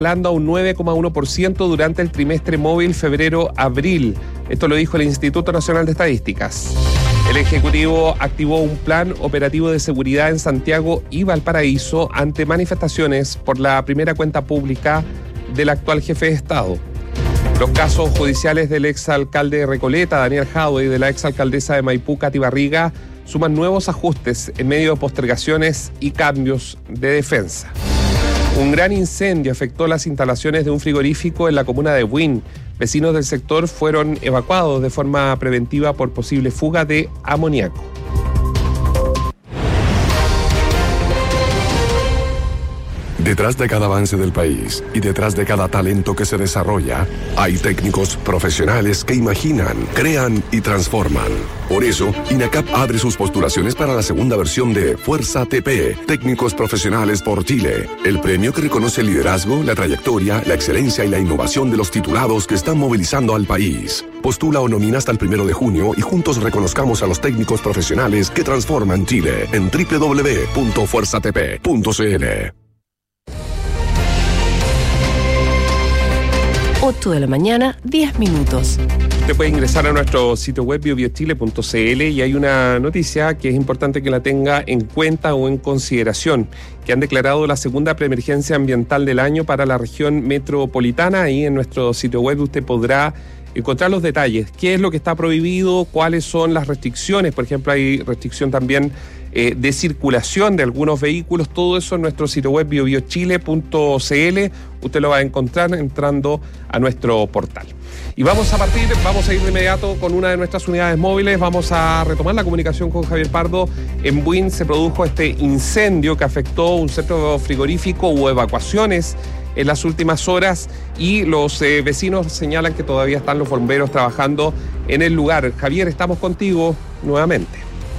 a un 9,1% durante el trimestre móvil febrero-abril. Esto lo dijo el Instituto Nacional de Estadísticas. El Ejecutivo activó un plan operativo de seguridad en Santiago y Valparaíso ante manifestaciones por la primera cuenta pública del actual jefe de Estado. Los casos judiciales del exalcalde de Recoleta, Daniel Jadwe, y de la exalcaldesa de Maipú, Katy Barriga, suman nuevos ajustes en medio de postergaciones y cambios de defensa. Un gran incendio afectó las instalaciones de un frigorífico en la comuna de Buin. Vecinos del sector fueron evacuados de forma preventiva por posible fuga de amoníaco. Detrás de cada avance del país y detrás de cada talento que se desarrolla, hay técnicos profesionales que imaginan, crean y transforman. Por eso, INACAP abre sus postulaciones para la segunda versión de Fuerza TP, Técnicos Profesionales por Chile, el premio que reconoce el liderazgo, la trayectoria, la excelencia y la innovación de los titulados que están movilizando al país. Postula o nomina hasta el 1 de junio y juntos reconozcamos a los técnicos profesionales que transforman Chile en www.fuerzatp.cl. 8 de la mañana, 10 minutos. Usted puede ingresar a nuestro sitio web biobiochile.cl y hay una noticia que es importante que la tenga en cuenta o en consideración, que han declarado la segunda preemergencia ambiental del año para la región metropolitana. Ahí en nuestro sitio web usted podrá encontrar los detalles, qué es lo que está prohibido, cuáles son las restricciones. Por ejemplo, hay restricción también de circulación de algunos vehículos. Todo eso en nuestro sitio web biobiochile.cl. Usted lo va a encontrar entrando a nuestro portal. Y vamos a ir de inmediato con una de nuestras unidades móviles. Vamos a retomar la comunicación con Javier Pardo. En Buin se produjo este incendio que afectó un centro frigorífico. Hubo evacuaciones en las últimas horas y los vecinos señalan que todavía están los bomberos trabajando en el lugar. Javier, estamos contigo nuevamente.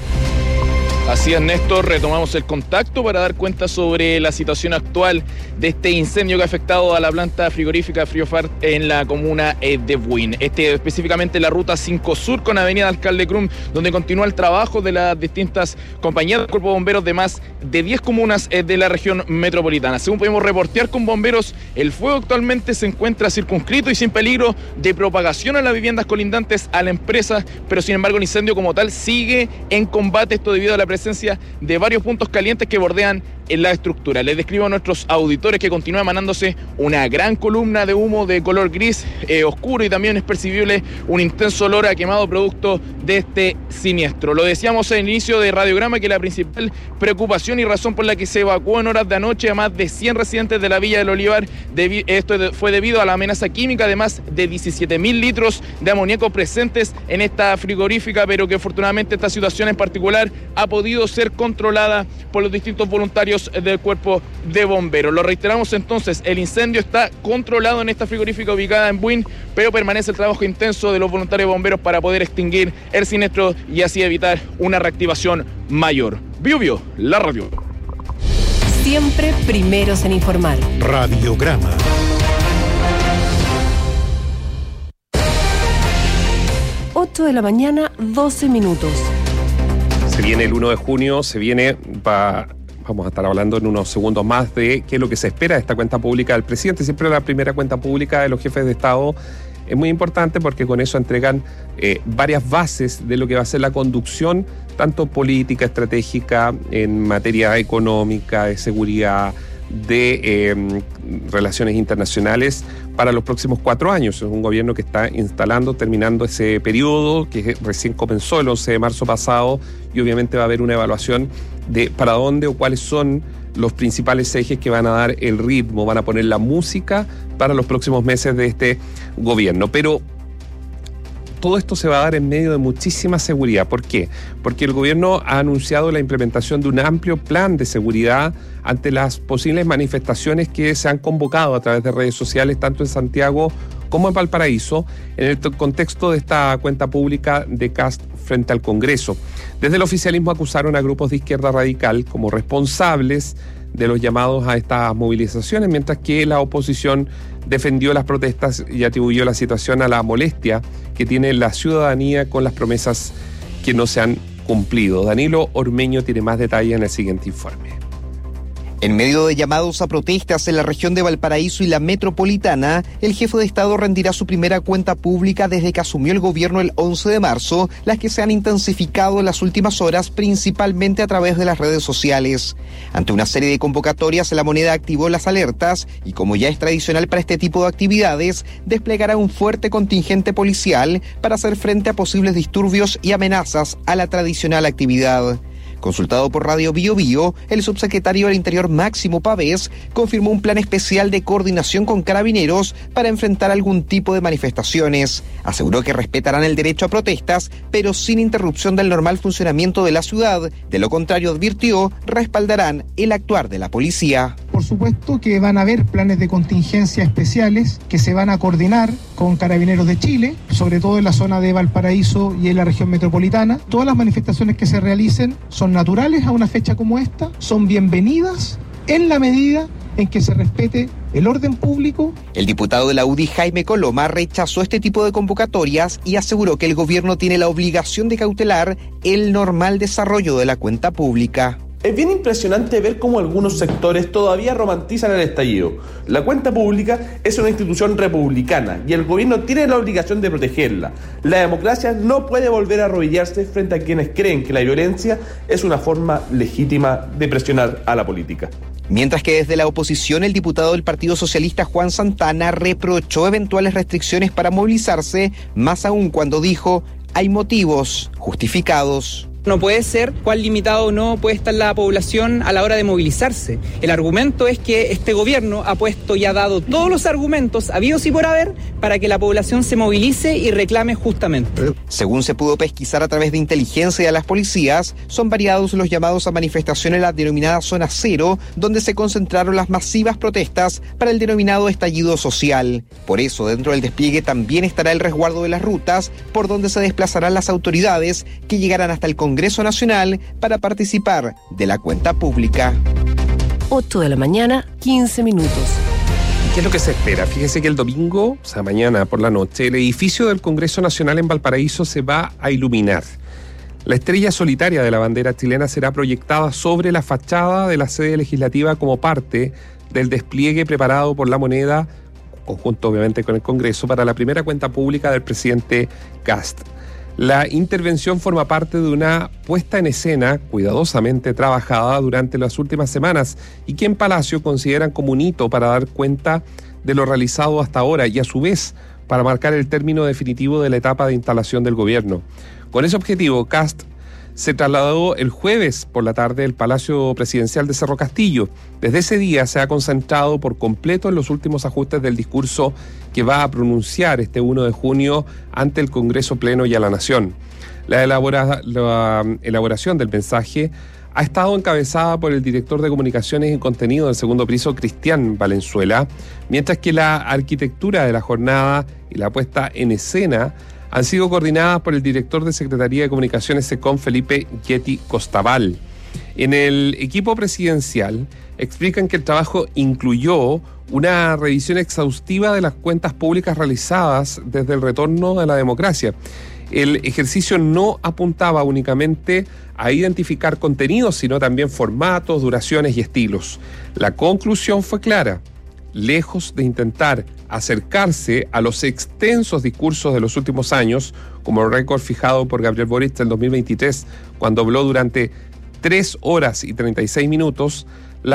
Así es, Néstor, retomamos el contacto para dar cuenta sobre la situación actual de este incendio que ha afectado a la planta frigorífica Friofart en la comuna de Buin. Específicamente la ruta 5 Sur con avenida Alcalde Crum, donde continúa el trabajo de las distintas compañías del Cuerpo de Bomberos de más de 10 comunas de la región metropolitana. Según pudimos reportear con bomberos, el fuego actualmente se encuentra circunscrito y sin peligro de propagación a las viviendas colindantes a la empresa, pero sin embargo el incendio como tal sigue en combate, esto debido a la presencia de varios puntos calientes que bordean en la estructura. Les describo a nuestros auditores que continúa emanándose una gran columna de humo de color gris oscuro y también es percibible un intenso olor a quemado producto de este siniestro. Lo decíamos al inicio de Radiograma que la principal preocupación y razón por la que se evacuó en horas de anoche a más de 100 residentes de la Villa del Olivar, esto fue debido a la amenaza química de más de 17.000 litros de amoníaco presentes en esta frigorífica, pero que afortunadamente esta situación en particular ha podido ser controlada por los distintos voluntarios del Cuerpo de Bomberos. Lo reiteramos entonces, el incendio está controlado en esta frigorífica ubicada en Buin, pero permanece el trabajo intenso de los voluntarios bomberos para poder extinguir el siniestro y así evitar una reactivación mayor. Bio, la radio. Siempre primeros en informar. Radiograma. Ocho de la mañana, 12 minutos. Se viene el 1 de junio, vamos a estar hablando en unos segundos más de qué es lo que se espera de esta cuenta pública del presidente. Siempre la primera cuenta pública de los jefes de Estado es muy importante porque con eso entregan varias bases de lo que va a ser la conducción, tanto política, estratégica, en materia económica, de seguridad, de relaciones internacionales para los próximos 4 años. Es un gobierno que está terminando ese periodo que recién comenzó el 11 de marzo pasado y obviamente va a haber una evaluación de para dónde o cuáles son los principales ejes que van a dar el ritmo, van a poner la música para los próximos meses de este gobierno. Pero todo esto se va a dar en medio de muchísima seguridad. ¿Por qué? Porque el gobierno ha anunciado la implementación de un amplio plan de seguridad ante las posibles manifestaciones que se han convocado a través de redes sociales, tanto en Santiago como en Valparaíso, en el contexto de esta cuenta pública de Kast frente al Congreso. Desde el oficialismo acusaron a grupos de izquierda radical como responsables de los llamados a estas movilizaciones, mientras que la oposición defendió las protestas y atribuyó la situación a la molestia que tiene la ciudadanía con las promesas que no se han cumplido. Danilo Ormeño tiene más detalles en el siguiente informe. En medio de llamados a protestas en la región de Valparaíso y la metropolitana, el jefe de Estado rendirá su primera cuenta pública desde que asumió el gobierno el 11 de marzo, las que se han intensificado en las últimas horas, principalmente a través de las redes sociales. Ante una serie de convocatorias, la moneda activó las alertas y, como ya es tradicional para este tipo de actividades, desplegará un fuerte contingente policial para hacer frente a posibles disturbios y amenazas a la tradicional actividad. Consultado por Radio Bio Bio, el subsecretario del Interior Máximo Pavés confirmó un plan especial de coordinación con carabineros para enfrentar algún tipo de manifestaciones. Aseguró que respetarán el derecho a protestas, pero sin interrupción del normal funcionamiento de la ciudad. De lo contrario, advirtió, respaldarán el actuar de la policía. Por supuesto que van a haber planes de contingencia especiales que se van a coordinar con Carabineros de Chile, sobre todo en la zona de Valparaíso y en la región metropolitana. Todas las manifestaciones que se realicen son naturales a una fecha como esta, son bienvenidas en la medida en que se respete el orden público. El diputado de la UDI, Jaime Coloma, rechazó este tipo de convocatorias y aseguró que el gobierno tiene la obligación de cautelar el normal desarrollo de la cuenta pública. Es bien impresionante ver cómo algunos sectores todavía romantizan el estallido. La cuenta pública es una institución republicana y el gobierno tiene la obligación de protegerla. La democracia no puede volver a arrodillarse frente a quienes creen que la violencia es una forma legítima de presionar a la política. Mientras que desde la oposición, el diputado del Partido Socialista, Juan Santana, reprochó eventuales restricciones para movilizarse, más aún cuando dijo, hay motivos justificados. No puede ser cuán limitado o no puede estar la población a la hora de movilizarse. El argumento es que este gobierno ha puesto y ha dado todos los argumentos habidos y por haber para que la población se movilice y reclame justamente. Según se pudo pesquisar a través de inteligencia de las policías, son variados los llamados a manifestaciones en la denominada Zona Cero, donde se concentraron las masivas protestas para el denominado estallido social. Por eso, dentro del despliegue también estará el resguardo de las rutas, por donde se desplazarán las autoridades que llegarán hasta el Congreso Nacional para participar de la cuenta pública. 8 de la mañana, 15 minutos. ¿Qué es lo que se espera? Fíjese que el domingo, o sea, mañana por la noche, el edificio del Congreso Nacional en Valparaíso se va a iluminar. La estrella solitaria de la bandera chilena será proyectada sobre la fachada de la sede legislativa como parte del despliegue preparado por la moneda, conjunto obviamente con el Congreso, para la primera cuenta pública del presidente Kast. La intervención forma parte de una puesta en escena cuidadosamente trabajada durante las últimas semanas y que en Palacio consideran como un hito para dar cuenta de lo realizado hasta ahora y a su vez para marcar el término definitivo de la etapa de instalación del gobierno. Con ese objetivo, Kast se trasladó el jueves por la tarde al Palacio Presidencial de Cerro Castillo. Desde ese día se ha concentrado por completo en los últimos ajustes del discurso que va a pronunciar este 1 de junio ante el Congreso Pleno y a la Nación. La elaboración del mensaje ha estado encabezada por el director de Comunicaciones y Contenido del segundo piso, Cristian Valenzuela, mientras que la arquitectura de la jornada y la puesta en escena han sido coordinadas por el director de Secretaría de Comunicaciones SECOM, Felipe Yeti Costaval. En el equipo presidencial explican que el trabajo incluyó una revisión exhaustiva de las cuentas públicas realizadas desde el retorno a la democracia. El ejercicio no apuntaba únicamente a identificar contenidos, sino también formatos, duraciones y estilos. La conclusión fue clara. Lejos de intentar acercarse a los extensos discursos de los últimos años, como el récord fijado por Gabriel Boric en 2023, cuando habló durante 3 horas y 36 minutos,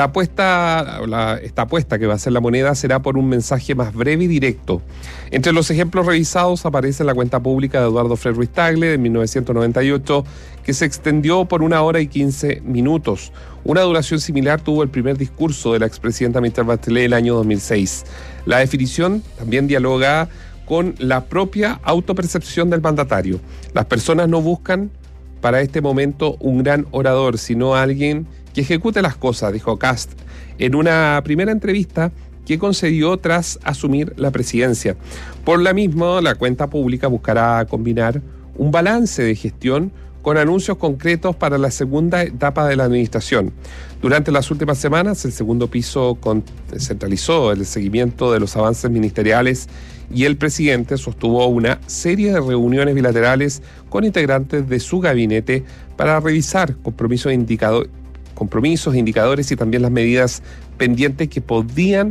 esta apuesta que va a hacer la moneda será por un mensaje más breve y directo. Entre los ejemplos revisados aparece la cuenta pública de Eduardo Frei Ruiz Tagle de 1998, que se extendió por 1 hora y 15 minutos. Una duración similar tuvo el primer discurso de la expresidenta Michelle Bachelet el año 2006. La definición también dialoga con la propia autopercepción del mandatario. Las personas no buscan para este momento un gran orador, sino alguien que ejecute las cosas, dijo Kast en una primera entrevista que concedió tras asumir la presidencia. Por la misma, la cuenta pública buscará combinar un balance de gestión con anuncios concretos para la segunda etapa de la administración. Durante las últimas semanas, el segundo piso centralizó el seguimiento de los avances ministeriales y el presidente sostuvo una serie de reuniones bilaterales con integrantes de su gabinete para revisar compromisos compromisos, indicadores y también las medidas pendientes que podrían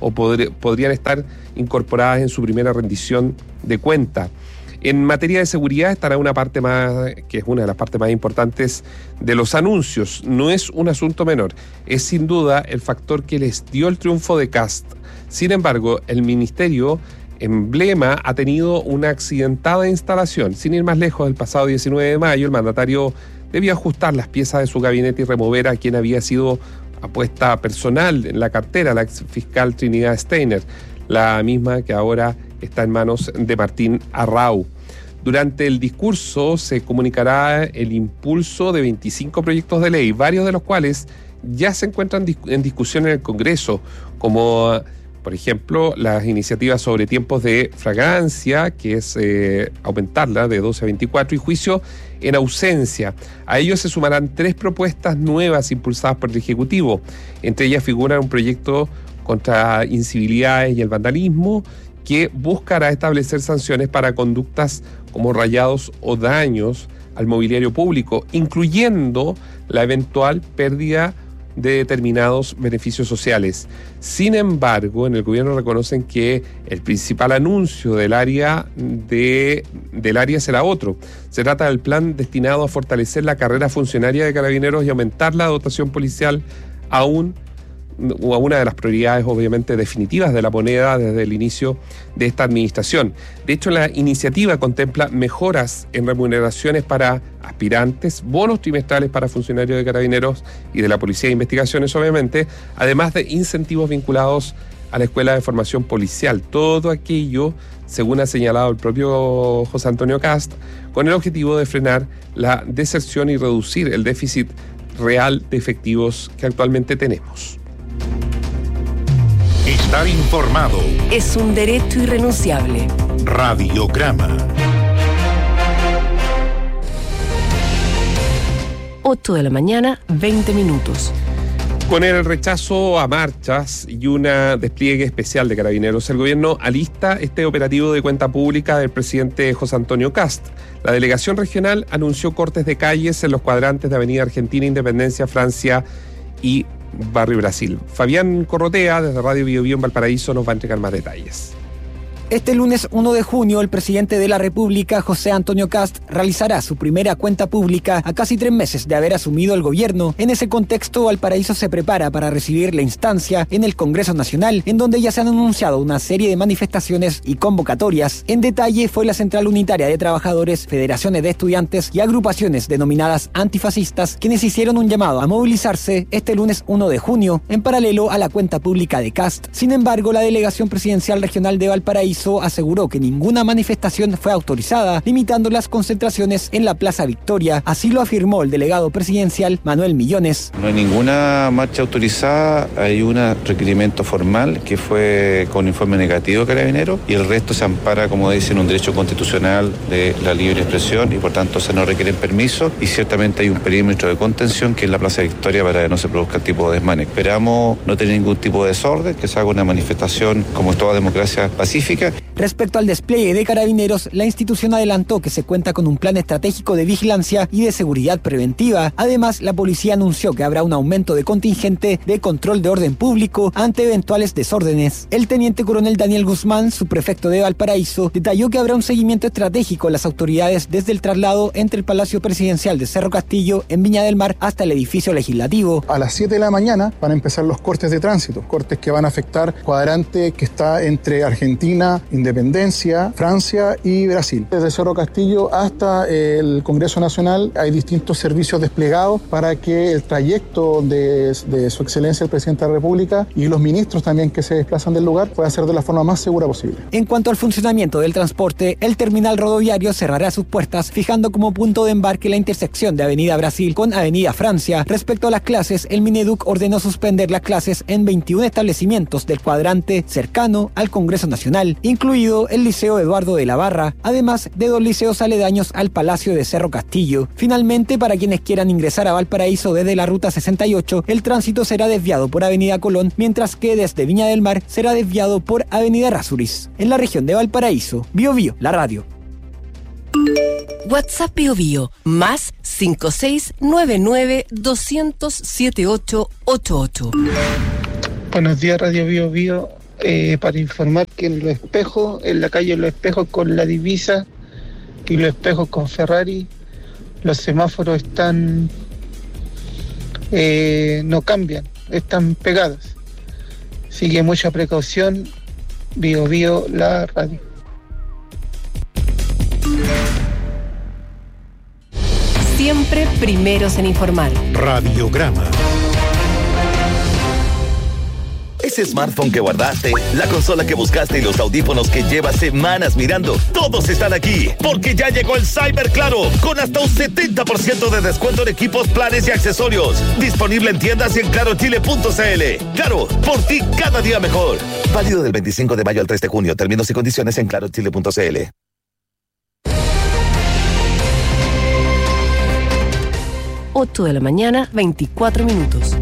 estar incorporadas en su primera rendición de cuenta. En materia de seguridad estará una parte más, que es una de las partes más importantes de los anuncios. No es un asunto menor, es sin duda el factor que les dio el triunfo de Kast. Sin embargo, el ministerio emblema ha tenido una accidentada instalación. Sin ir más lejos, el pasado 19 de mayo el mandatario debió ajustar las piezas de su gabinete y remover a quien había sido apuesta personal en la cartera, la ex fiscal Trinidad Steiner, la misma que ahora está en manos de Martín Arrau. Durante el discurso se comunicará el impulso de 25 proyectos de ley, varios de los cuales ya se encuentran en discusión en el Congreso, como por ejemplo las iniciativas sobre tiempos de flagrancia, que es aumentarla de 12 a 24, y juicio en ausencia. A ellos se sumarán 3 propuestas nuevas impulsadas por el Ejecutivo. Entre ellas figura un proyecto contra incivilidades y el vandalismo, que buscará establecer sanciones para conductas como rayados o daños al mobiliario público, incluyendo la eventual pérdida de determinados beneficios sociales. Sin embargo, en el gobierno reconocen que el principal anuncio del área será otro. Se trata del plan destinado a fortalecer la carrera funcionaria de Carabineros y aumentar la dotación policial a una de las prioridades obviamente definitivas de la moneda desde el inicio de esta administración. De hecho, la iniciativa contempla mejoras en remuneraciones para aspirantes, bonos trimestrales para funcionarios de Carabineros y de la Policía de Investigaciones, obviamente, además de incentivos vinculados a la Escuela de Formación Policial. Todo aquello, según ha señalado el propio José Antonio Kast, con el objetivo de frenar la deserción y reducir el déficit real de efectivos que actualmente tenemos. Estar informado es un derecho irrenunciable. Radiograma. 8 de la mañana, 20 minutos. Con el rechazo a marchas y un despliegue especial de Carabineros, el gobierno alista este operativo de cuenta pública del presidente José Antonio Kast. La delegación regional anunció cortes de calles en los cuadrantes de Avenida Argentina, Independencia, Francia y Barrio Brasil. Fabián Corrotea, desde Radio Bio Bio en Valparaíso, nos va a entregar más detalles. Este lunes 1 de junio, el presidente de la República, José Antonio Kast, realizará su primera cuenta pública a casi 3 meses de haber asumido el gobierno. En ese contexto, Valparaíso se prepara para recibir la instancia en el Congreso Nacional, en donde ya se han anunciado una serie de manifestaciones y convocatorias. En detalle, fue la Central Unitaria de Trabajadores, federaciones de estudiantes y agrupaciones denominadas antifascistas quienes hicieron un llamado a movilizarse este lunes 1 de junio, en paralelo a la cuenta pública de Kast. Sin embargo, la Delegación Presidencial Regional de Valparaíso aseguró que ninguna manifestación fue autorizada, limitando las concentraciones en la Plaza Victoria. Así lo afirmó el delegado presidencial Manuel Millones. No hay ninguna marcha autorizada, hay un requerimiento formal que fue con informe negativo de Carabineros y el resto se ampara, como dicen, un derecho constitucional de la libre expresión y por tanto se no requieren permiso y ciertamente hay un perímetro de contención que es la Plaza Victoria para que no se produzca tipo de desmanes. Esperamos no tener ningún tipo de desorden, que se haga una manifestación como toda democracia pacífica. Respecto al despliegue de Carabineros, la institución adelantó que se cuenta con un plan estratégico de vigilancia y de seguridad preventiva. Además, la policía anunció que habrá un aumento de contingente de control de orden público ante eventuales desórdenes. El teniente coronel Daniel Guzmán, subprefecto de Valparaíso, detalló que habrá un seguimiento estratégico a las autoridades desde el traslado entre el Palacio Presidencial de Cerro Castillo en Viña del Mar hasta el edificio legislativo. A las 7 de la mañana van a empezar los cortes de tránsito, cortes que van a afectar cuadrante que está entre Argentina, Independencia, Francia y Brasil. Desde Cerro Castillo hasta el Congreso Nacional hay distintos servicios desplegados para que el trayecto de su excelencia el presidente de la República y los ministros también que se desplazan del lugar pueda ser de la forma más segura posible. En cuanto al funcionamiento del transporte, el terminal rodoviario cerrará sus puertas fijando como punto de embarque la intersección de Avenida Brasil con Avenida Francia. Respecto a las clases, el Mineduc ordenó suspender las clases en 21 establecimientos del cuadrante cercano al Congreso Nacional, incluido el Liceo Eduardo de la Barra, además de 2 liceos aledaños al Palacio de Cerro Castillo. Finalmente, para quienes quieran ingresar a Valparaíso desde la Ruta 68, el tránsito será desviado por Avenida Colón, mientras que desde Viña del Mar será desviado por Avenida Errázuriz. En la región de Valparaíso, Bio Bio, la radio. WhatsApp Bio Bio, más 5699-200-7888. Buenos días, Radio Bio Bio. Para informar que en Los Espejos, en la calle Los Espejos con La Divisa y Los Espejos con Ferrari, los semáforos están no cambian, están pegados. Así que mucha precaución. Bio Bio, la radio. Siempre primeros en informar. Radiograma. Ese smartphone que guardaste, la consola que buscaste y los audífonos que llevas semanas mirando, todos están aquí, porque ya llegó el Cyber Claro, con hasta un 70% de descuento en equipos, planes y accesorios. Disponible en tiendas y en clarochile.cl. Claro, por ti cada día mejor. Válido del 25 de mayo al 3 de junio. Términos y condiciones en clarochile.cl. 8 de la mañana, 24 minutos.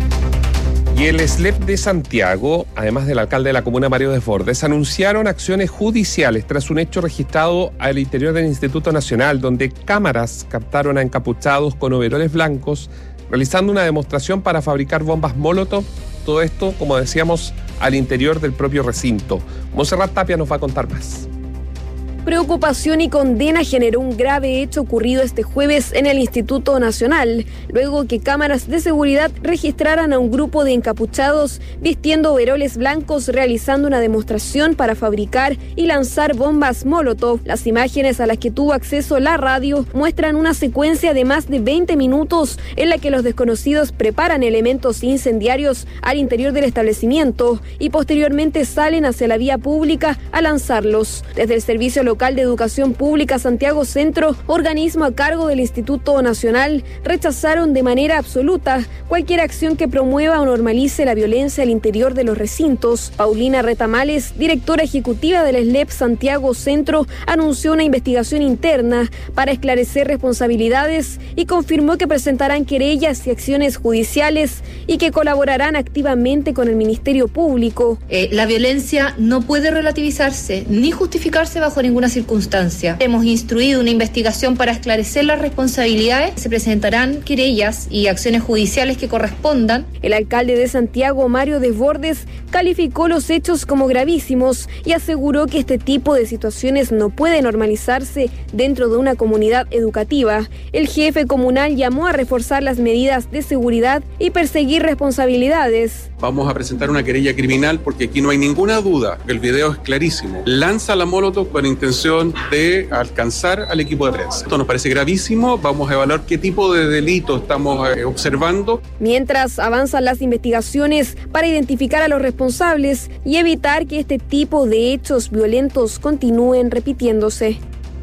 Y el SLEP de Santiago, además del alcalde de la comuna Mario Desbordes, anunciaron acciones judiciales tras un hecho registrado al interior del Instituto Nacional, donde cámaras captaron a encapuchados con overoles blancos realizando una demostración para fabricar bombas Molotov. Todo esto, como decíamos, al interior del propio recinto. Montserrat Tapia nos va a contar más. Preocupación y condena generó un grave hecho ocurrido este jueves en el Instituto Nacional, luego que cámaras de seguridad registraran a un grupo de encapuchados vistiendo overoles blancos realizando una demostración para fabricar y lanzar bombas Molotov. Las imágenes a las que tuvo acceso la radio muestran una secuencia de más de 20 minutos en la que los desconocidos preparan elementos incendiarios al interior del establecimiento y posteriormente salen hacia la vía pública a lanzarlos. Desde el Servicio Local de Educación Pública Santiago Centro, organismo a cargo del Instituto Nacional, rechazaron de manera absoluta cualquier acción que promueva o normalice la violencia al interior de los recintos. Paulina Retamales, directora ejecutiva del SLEP Santiago Centro, anunció una investigación interna para esclarecer responsabilidades y confirmó que presentarán querellas y acciones judiciales y que colaborarán activamente con el Ministerio Público. La violencia no puede relativizarse ni justificarse bajo ninguna circunstancia. Hemos instruido una investigación para esclarecer las responsabilidades. Se presentarán querellas y acciones judiciales que correspondan. El alcalde de Santiago, Mario Desbordes, calificó los hechos como gravísimos y aseguró que este tipo de situaciones no puede normalizarse dentro de una comunidad educativa. El jefe comunal llamó a reforzar las medidas de seguridad y perseguir responsabilidades. Vamos a presentar una querella criminal porque aquí no hay ninguna duda, el video es clarísimo. Lanza la Molotov con intención de alcanzar al equipo de prensa. Esto nos parece gravísimo, vamos a evaluar qué tipo de delito estamos observando. Mientras avanzan las investigaciones para identificar a los responsables y evitar que este tipo de hechos violentos continúen repitiéndose.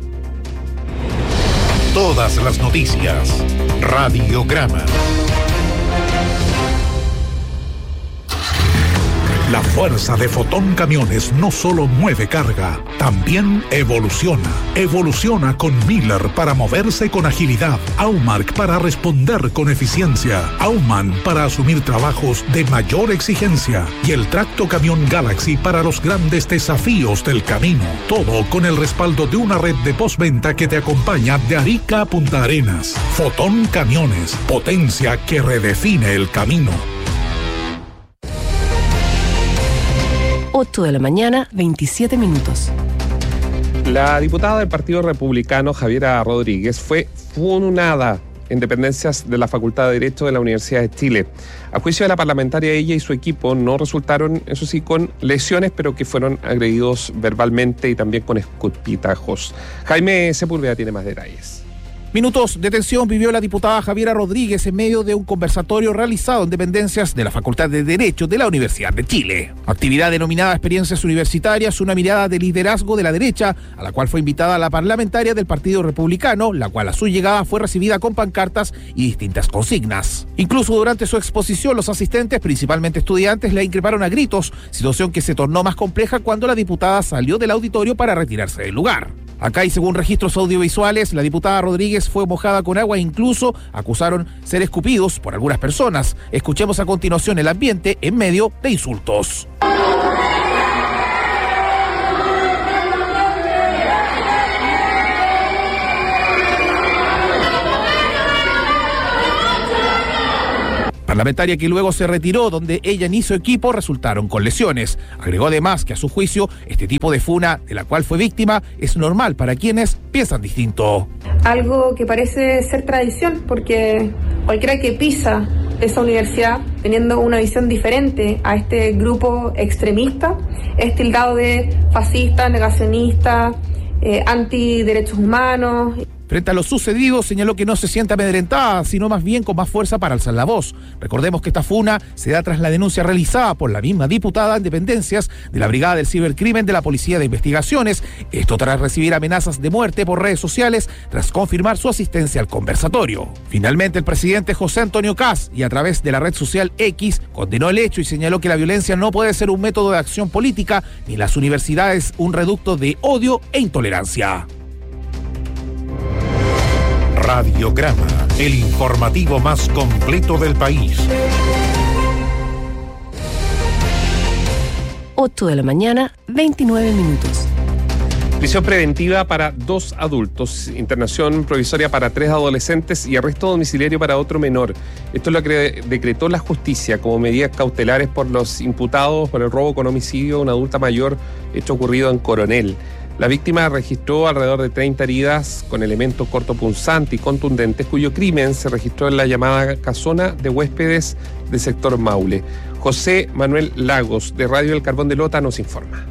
Todas las noticias. Radiograma. La fuerza de Fotón Camiones no solo mueve carga, también evoluciona. Evoluciona con Miller para moverse con agilidad, Aumark para responder con eficiencia, Aumann para asumir trabajos de mayor exigencia y el Tracto Camión Galaxy para los grandes desafíos del camino. Todo con el respaldo de una red de postventa que te acompaña de Arica a Punta Arenas. Fotón Camiones, potencia que redefine el camino. 8 de la mañana, 27 minutos. La diputada del Partido Republicano, Javiera Rodríguez, fue funada en dependencias de la Facultad de Derecho de la Universidad de Chile. A juicio de la parlamentaria, ella y su equipo no resultaron, eso sí, con lesiones, pero que fueron agredidos verbalmente y también con escupitajos. Jaime Sepúlveda tiene más detalles. Minutos de tensión vivió la diputada Javiera Rodríguez en medio de un conversatorio realizado en dependencias de la Facultad de Derecho de la Universidad de Chile. Actividad denominada Experiencias Universitarias, una mirada de liderazgo de la derecha, a la cual fue invitada la parlamentaria del Partido Republicano, la cual a su llegada fue recibida con pancartas y distintas consignas. Incluso durante su exposición, los asistentes, principalmente estudiantes, la increparon a gritos, situación que se tornó más compleja cuando la diputada salió del auditorio para retirarse del lugar. Acá y según registros audiovisuales, la diputada Rodríguez fue mojada con agua e incluso acusaron ser escupidos por algunas personas. Escuchemos a continuación el ambiente en medio de insultos. Parlamentaria que luego se retiró, donde ella ni su equipo resultaron con lesiones. Agregó además que a su juicio este tipo de funa de la cual fue víctima es normal para quienes piensan distinto. Algo que parece ser tradición, porque cualquiera que pisa esa universidad teniendo una visión diferente a este grupo extremista es tildado de fascista, negacionista, antiderechos humanos. Frente a lo sucedido, señaló que no se siente amedrentada, sino más bien con más fuerza para alzar la voz. Recordemos que esta funa se da tras la denuncia realizada por la misma diputada en dependencias de la Brigada del Cibercrimen de la Policía de Investigaciones. Esto tras recibir amenazas de muerte por redes sociales, tras confirmar su asistencia al conversatorio. Finalmente, el presidente José Antonio Kast, y a través de la red social X, condenó el hecho y señaló que la violencia no puede ser un método de acción política, ni las universidades un reducto de odio e intolerancia. Radiograma, el informativo más completo del país. 8 de la mañana, 29 minutos. Prisión preventiva para 2 adultos, internación provisoria para 3 adolescentes y arresto domiciliario para otro menor. Esto es lo que decretó la justicia como medidas cautelares por los imputados por el robo con homicidio de una adulta mayor, hecho ocurrido en Coronel. La víctima registró alrededor de 30 heridas con elementos cortopunzantes y contundentes, cuyo crimen se registró en la llamada casona de huéspedes del sector Maule. José Manuel Lagos, de Radio El Carbón de Lota, nos informa.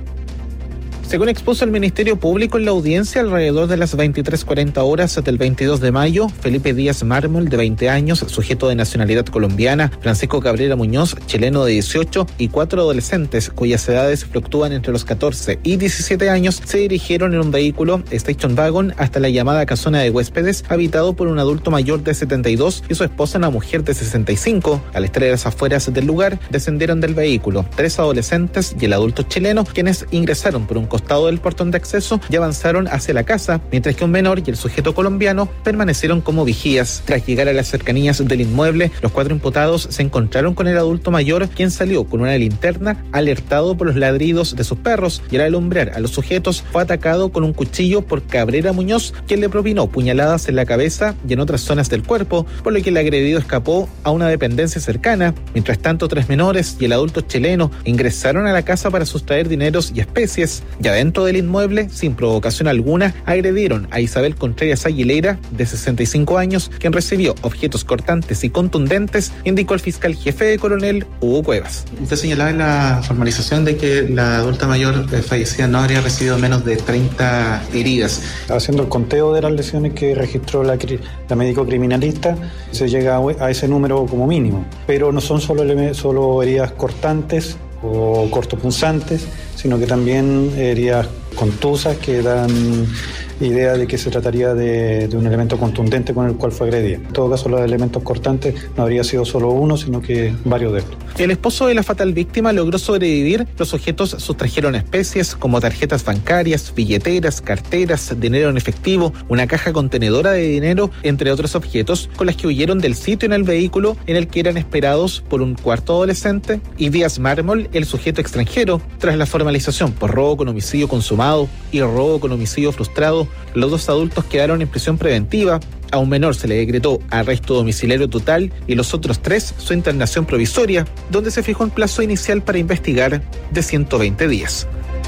Según expuso el Ministerio Público en la audiencia, alrededor de las 23:40 horas del 22 de mayo, Felipe Díaz Mármol, de 20 años, sujeto de nacionalidad colombiana, Francisco Cabrera Muñoz, chileno de 18, y 4 adolescentes, cuyas edades fluctúan entre los 14 y 17 años, se dirigieron en un vehículo Station Wagon hasta la llamada casona de huéspedes, habitado por un adulto mayor de 72 y su esposa, una mujer de 65. Al estar a las afueras del lugar, descendieron del vehículo 3 adolescentes y el adulto chileno, quienes ingresaron por un costado del portón de acceso y avanzaron hacia la casa, mientras que un menor y el sujeto colombiano permanecieron como vigías. Tras llegar a las cercanías del inmueble, los 4 imputados se encontraron con el adulto mayor, quien salió con una linterna, alertado por los ladridos de sus perros, y al alumbrar a los sujetos fue atacado con un cuchillo por Cabrera Muñoz, quien le propinó puñaladas en la cabeza y en otras zonas del cuerpo, por lo que el agredido escapó a una dependencia cercana. Mientras tanto, 3 menores y el adulto chileno ingresaron a la casa para sustraer dineros y especies. Ya dentro del inmueble, sin provocación alguna, agredieron a Isabel Contreras Aguilera, de 65 años, quien recibió objetos cortantes y contundentes, indicó el fiscal jefe de Coronel, Hugo Cuevas. Usted señalaba en la formalización de que la adulta mayor fallecida no habría recibido menos de 30 heridas. Haciendo el conteo de las lesiones que registró la médico criminalista, se llega a ese número como mínimo. Pero no son solo heridas cortantes o cortopunzantes, sino que también heridas contusas que dan idea de que se trataría de un elemento contundente con el cual fue agredida. En todo caso, los elementos cortantes no habría sido solo uno, sino que varios de estos. El esposo de la fatal víctima logró sobrevivir. Los sujetos sustrajeron especies como tarjetas bancarias, billeteras, carteras, dinero en efectivo, una caja contenedora de dinero, entre otros objetos, con las que huyeron del sitio en el vehículo en el que eran esperados por un 4º adolescente y Díaz Mármol, el sujeto extranjero. Tras la formalización por robo con homicidio consumado y robo con homicidio frustrado, los 2 adultos quedaron en prisión preventiva. A un menor se le decretó arresto domiciliario total y los otros 3 su internación provisoria, donde se fijó un plazo inicial para investigar de 120 días.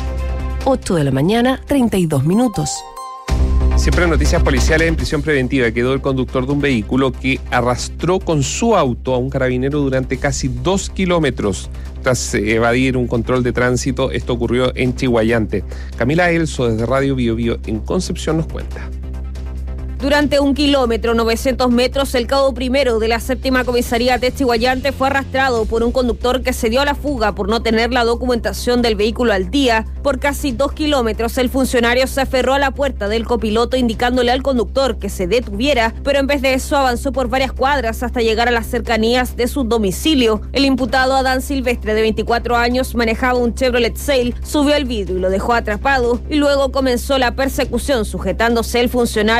8 de la mañana, 32 minutos. Siempre noticias policiales. En prisión preventiva quedó el conductor de un vehículo que arrastró con su auto a un carabinero durante casi 2 kilómetros tras evadir un control de tránsito. Esto ocurrió en Chihuayante. Camila Elso, desde Radio Bio Bio en Concepción, nos cuenta. Durante 1 kilómetro, 900 metros, el cabo primero de la 7ª comisaría de Chihuayante fue arrastrado por un conductor que se dio a la fuga por no tener la documentación del vehículo al día. Por casi 2 kilómetros, el funcionario se aferró a la puerta del copiloto indicándole al conductor que se detuviera, pero en vez de eso avanzó por varias cuadras hasta llegar a las cercanías de su domicilio. El imputado Adán Silvestre, de 24 años, manejaba un Chevrolet Sail, subió el vidrio y lo dejó atrapado, y luego comenzó la persecución sujetándose el funcionario a la manilla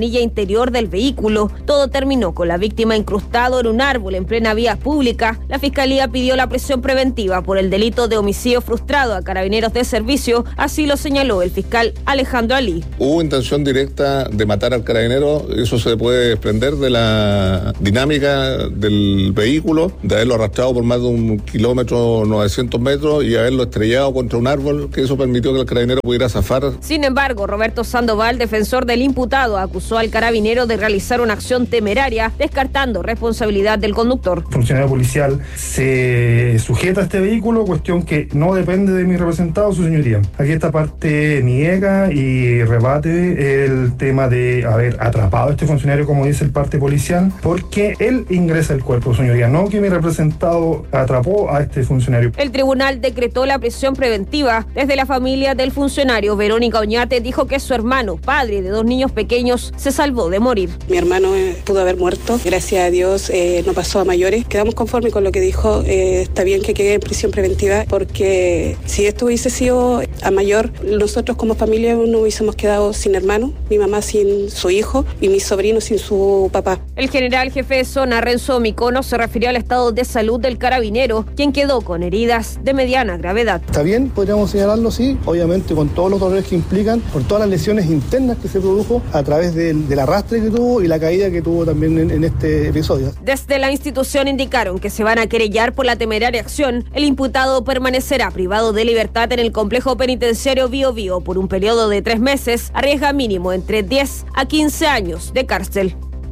ventanilla interior del vehículo. Todo terminó con la víctima incrustado en un árbol en plena vía pública. La Fiscalía pidió la prisión preventiva por el delito de homicidio frustrado a carabineros de servicio, así lo señaló el fiscal Alejandro Alí. Hubo intención directa de matar al carabinero, eso se puede desprender de la dinámica del vehículo, de haberlo arrastrado por más de 1 kilómetro 900 metros y haberlo estrellado contra un árbol, que eso permitió que el carabinero pudiera zafar. Sin embargo, Roberto Sandoval, defensor del imputado, acusó al carabinero de realizar una acción temeraria, descartando responsabilidad del conductor. El funcionario policial se sujeta a este vehículo, cuestión que no depende de mi representado, su señoría. Aquí esta parte niega y rebate el tema de haber atrapado a este funcionario, como dice el parte policial, porque él ingresa al cuerpo, su señoría, no que mi representado atrapó a este funcionario. El tribunal decretó la prisión preventiva. Desde la familia del funcionario, Verónica Oñate dijo que su hermano, padre de 2 niños pequeños, se salvó de morir. Mi hermano pudo haber muerto, gracias a Dios no pasó a mayores. Quedamos conformes con lo que dijo, está bien que quede en prisión preventiva, porque si esto hubiese sido a mayor, nosotros como familia no hubiésemos quedado sin hermano, mi mamá sin su hijo y mi sobrino sin su papá. El general jefe de zona, Renzo Micono, se refirió al estado de salud del carabinero, quien quedó con heridas de mediana gravedad. Está bien, podríamos señalarlo, sí, obviamente con todos los dolores que implican, por todas las lesiones internas que se produjo a través del arrastre que tuvo y la caída que tuvo también en este episodio. Desde la institución indicaron que se van a querellar por la temeraria acción. El imputado permanecerá privado de libertad en el complejo penitenciario Bío Bío por un periodo de 3 meses, arriesga mínimo entre 10 a 15 años de cárcel.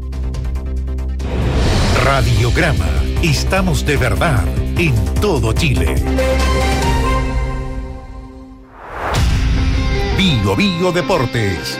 Radiograma. Estamos de verdad en todo Chile. Bío Bío Deportes.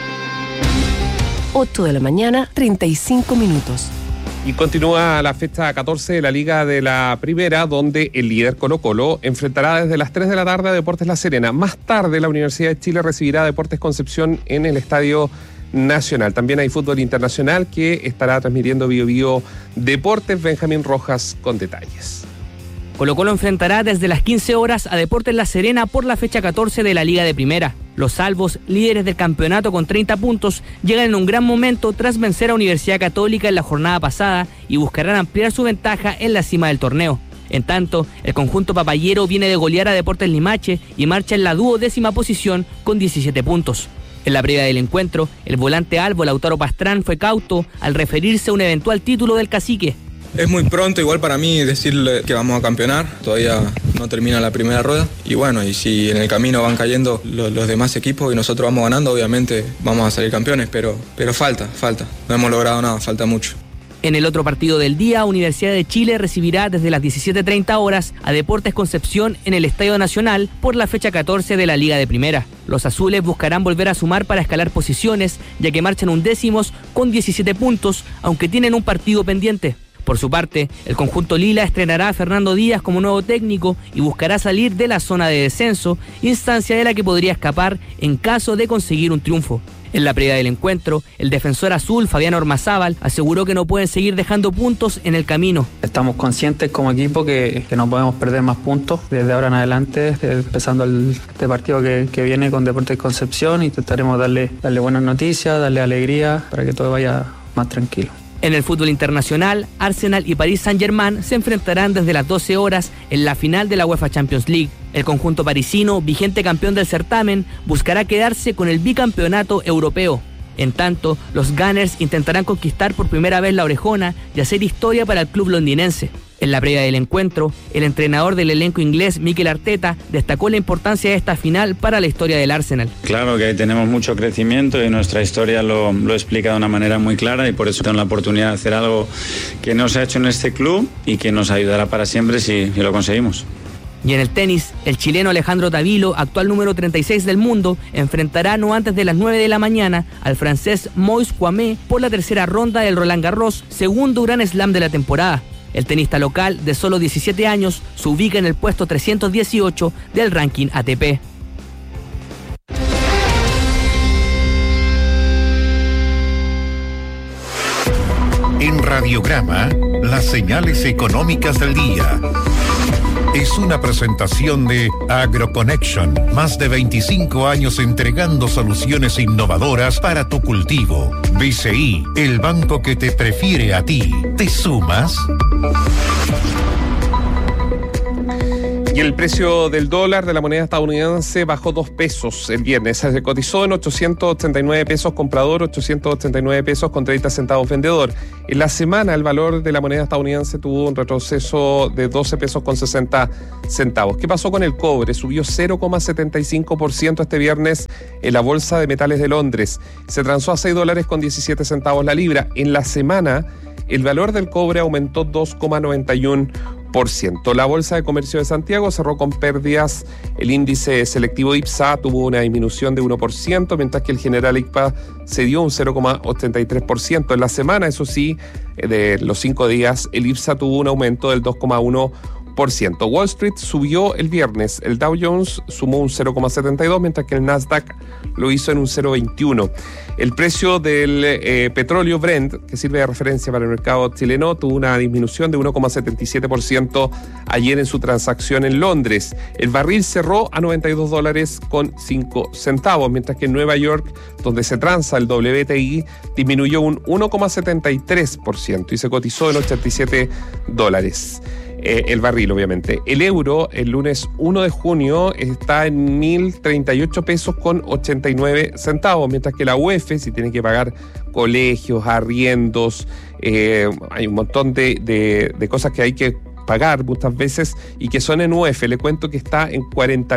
8 de la mañana, 35 minutos. Y continúa la fecha 14 de la Liga de la Primera, donde el líder Colo-Colo enfrentará desde las 3 de la tarde a Deportes La Serena. Más tarde, la Universidad de Chile recibirá a Deportes Concepción en el Estadio Nacional. También hay fútbol internacional que estará transmitiendo Bío Bío Deportes. Benjamín Rojas con detalles. Colo-Colo enfrentará desde las 15 horas a Deportes La Serena por la fecha 14 de la Liga de Primera. Los salvos, líderes del campeonato con 30 puntos, llegan en un gran momento tras vencer a Universidad Católica en la jornada pasada y buscarán ampliar su ventaja en la cima del torneo. En tanto, el conjunto papayero viene de golear a Deportes Limache y marcha en la 12ª posición con 17 puntos. En la previa del encuentro, el volante albo Lautaro Pastrán fue cauto al referirse a un eventual título del Cacique. Es muy pronto igual para mí decirle que vamos a campeonar, todavía no termina la primera rueda y bueno, y si en el camino van cayendo los demás equipos y nosotros vamos ganando, obviamente vamos a salir campeones, pero falta, no hemos logrado nada, falta mucho. En el otro partido del día, Universidad de Chile recibirá desde las 17:30 horas a Deportes Concepción en el Estadio Nacional por la fecha 14 de la Liga de Primera. Los azules buscarán volver a sumar para escalar posiciones, ya que marchan 11º con 17 puntos, aunque tienen un partido pendiente. Por su parte, el conjunto lila estrenará a Fernando Díaz como nuevo técnico y buscará salir de la zona de descenso, instancia de la que podría escapar en caso de conseguir un triunfo. En la previa del encuentro, el defensor azul, Fabián Ormazábal, aseguró que no pueden seguir dejando puntos en el camino. Estamos conscientes como equipo que no podemos perder más puntos desde ahora en adelante, empezando este partido que viene con Deportes Concepción. Intentaremos darle buenas noticias, darle alegría para que todo vaya más tranquilo. En el fútbol internacional, Arsenal y Paris Saint-Germain se enfrentarán desde las 12 horas en la final de la UEFA Champions League. El conjunto parisino, vigente campeón del certamen, buscará quedarse con el bicampeonato europeo. En tanto, los Gunners intentarán conquistar por primera vez la Orejona y hacer historia para el club londinense. En la previa del encuentro, el entrenador del elenco inglés, Mikel Arteta, destacó la importancia de esta final para la historia del Arsenal. Claro que tenemos mucho crecimiento y nuestra historia lo explica de una manera muy clara y por eso tengo la oportunidad de hacer algo que no se ha hecho en este club y que nos ayudará para siempre si lo conseguimos. Y en el tenis, el chileno Alejandro Tavilo, actual número 36 del mundo, enfrentará no antes de las 9 de la mañana al francés Moïse Kouamé por la tercera ronda del Roland Garros, segundo Grand Slam de la temporada. El tenista local, de solo 17 años, se ubica en el puesto 318 del ranking ATP. En Radiograma, las señales económicas del día. es una presentación de AgroConnection. Más de 25 años entregando soluciones innovadoras para tu cultivo. BCI, el banco que te prefiere a ti. ¿Te sumas? Y el precio del dólar de la moneda estadounidense bajó 2 pesos el viernes. Se cotizó en 889 pesos comprador, 889 pesos con 30 centavos vendedor. En la semana el valor de la moneda estadounidense tuvo un retroceso de 12 pesos con 60 centavos. ¿Qué pasó con el cobre? Subió 0,75% este viernes en la Bolsa de Metales de Londres. Se transó a $6 con 17 centavos la libra. En la semana el valor del cobre aumentó 2,91%. La Bolsa de Comercio de Santiago cerró con pérdidas. El índice selectivo IPSA tuvo una disminución de 1%, mientras que el general IPA se dio un 0,83%. En la semana, eso sí, de los 5 días, el IPSA tuvo un aumento del 2,1%. Wall Street subió el viernes. El Dow Jones sumó un 0,72, mientras que el Nasdaq lo hizo en un 0,21. El precio del petróleo Brent, que sirve de referencia para el mercado chileno, tuvo una disminución de 1,77% ayer en su transacción en Londres. El barril cerró a $92 con 5 centavos, mientras que en Nueva York, donde se transa el WTI, disminuyó un 1,73% y se cotizó en $87. El barril, obviamente. El euro, el lunes 1 de junio, está en 1.038 pesos con 89 centavos, mientras que la UEF, si tiene que pagar colegios, arriendos, hay un montón de cosas que hay que pagar muchas veces y que son en UEF. Le cuento que está en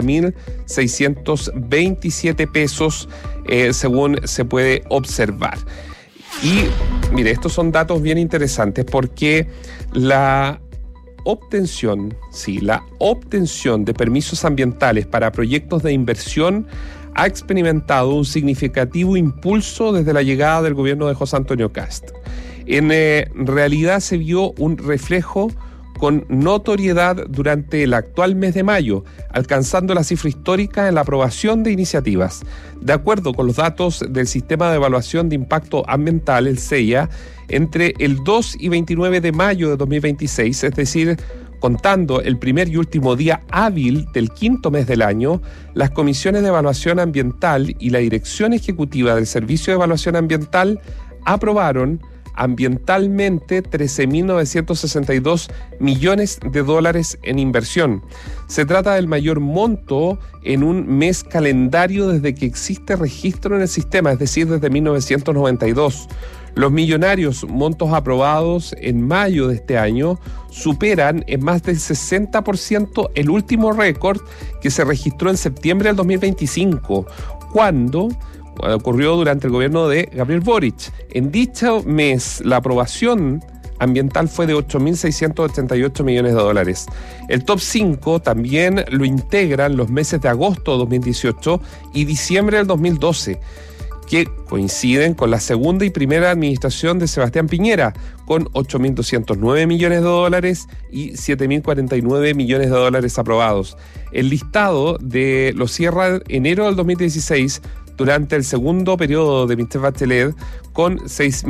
40.627 pesos, según se puede observar. Y, mire, estos son datos bien interesantes porque la obtención de permisos ambientales para proyectos de inversión ha experimentado un significativo impulso desde la llegada del gobierno de José Antonio Kast. En realidad se vio un reflejo con notoriedad durante el actual mes de mayo, alcanzando la cifra histórica en la aprobación de iniciativas. De acuerdo con los datos del Sistema de Evaluación de Impacto Ambiental, el CEIA, entre el 2 y 29 de mayo de 2026, es decir, contando el primer y último día hábil del quinto mes del año, las comisiones de evaluación ambiental y la Dirección Ejecutiva del Servicio de Evaluación Ambiental aprobaron ambientalmente 13.962 millones de dólares en inversión. Se trata del mayor monto en un mes calendario desde que existe registro en el sistema, es decir, desde 1992. Los millonarios montos aprobados en mayo de este año superan en más del 60% el último récord que se registró en septiembre del 2025, cuando ocurrió durante el gobierno de Gabriel Boric. En dicho mes, la aprobación ambiental fue de 8.688 millones de dólares. El top 5 también lo integran los meses de agosto de 2018 y diciembre del 2012, que coinciden con la segunda y primera administración de Sebastián Piñera, con 8.209 millones de dólares y 7.049 millones de dólares aprobados. El listado lo cierra enero del 2016, durante el segundo periodo de Michelle Bachelet, con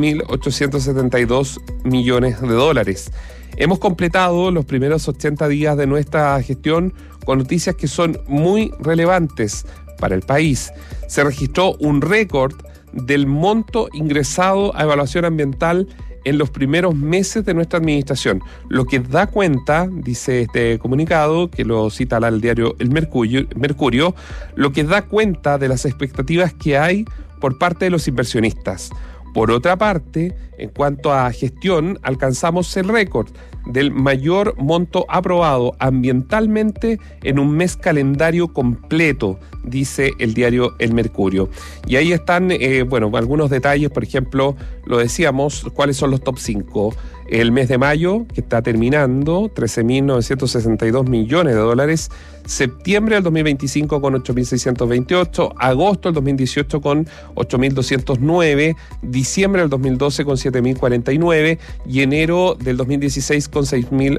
6.872 millones de dólares. Hemos completado los primeros 80 días de nuestra gestión con noticias que son muy relevantes para el país. Se registró un récord del monto ingresado a evaluación ambiental en los primeros meses de nuestra administración, lo que da cuenta, dice este comunicado, que lo cita al diario El Mercurio, lo que da cuenta de las expectativas que hay por parte de los inversionistas. Por otra parte, en cuanto a gestión, alcanzamos el récord del mayor monto aprobado ambientalmente en un mes calendario completo, dice el diario El Mercurio. Y ahí están, algunos detalles, por ejemplo, lo decíamos, cuáles son los top 5. El mes de mayo, que está terminando, 13.962 millones de dólares. Septiembre del 2025 con 8.628. Agosto del 2018 con 8.209. Diciembre del 2012 con 7.049. Y enero del 2016 con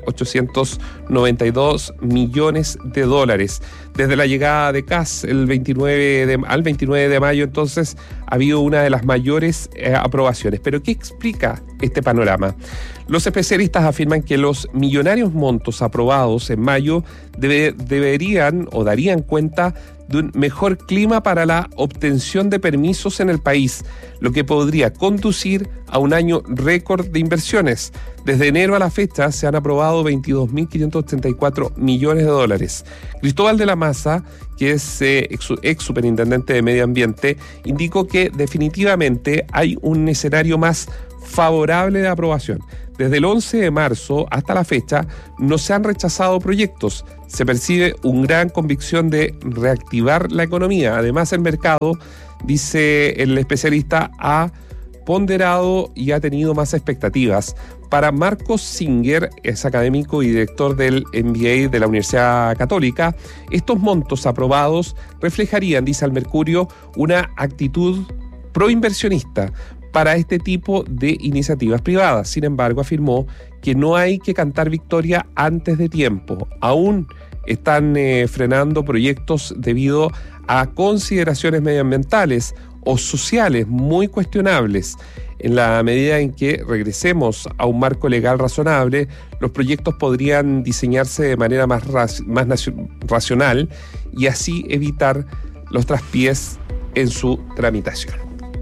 6.892 millones de dólares. Desde la llegada de Kast al 29 de mayo, entonces, ha habido una de las mayores aprobaciones. ¿Pero qué explica este panorama? Los especialistas afirman que los millonarios montos aprobados en mayo deberían o darían cuenta de un mejor clima para la obtención de permisos en el país, lo que podría conducir a un año récord de inversiones. Desde enero a la fecha se han aprobado 22.534 millones de dólares. Cristóbal de la Maza, que es ex superintendente de Medio Ambiente, indicó que definitivamente hay un escenario más favorable de aprobación. Desde el 11 de marzo hasta la fecha no se han rechazado proyectos. Se percibe una gran convicción de reactivar la economía. Además, el mercado, dice el especialista, ha ponderado y ha tenido más expectativas. Para Marcos Singer, es académico y director del MBA de la Universidad Católica, estos montos aprobados reflejarían, dice el Mercurio, una actitud proinversionista para este tipo de iniciativas privadas. Sin embargo, afirmó que no hay que cantar victoria antes de tiempo. Aún están frenando proyectos debido a consideraciones medioambientales o sociales muy cuestionables. En la medida en que regresemos a un marco legal razonable, los proyectos podrían diseñarse de manera más racional y así evitar los traspiés en su tramitación.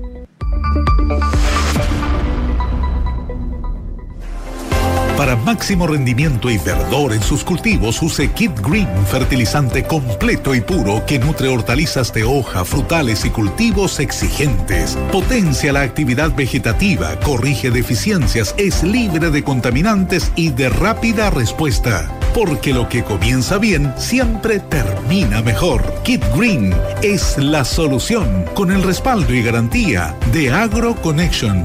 Para máximo rendimiento y verdor en sus cultivos, use Kid Green, fertilizante completo y puro que nutre hortalizas de hoja, frutales y cultivos exigentes. Potencia la actividad vegetativa, corrige deficiencias, es libre de contaminantes y de rápida respuesta. Porque lo que comienza bien siempre termina mejor. Kid Green es la solución, con el respaldo y garantía de AgroConnection.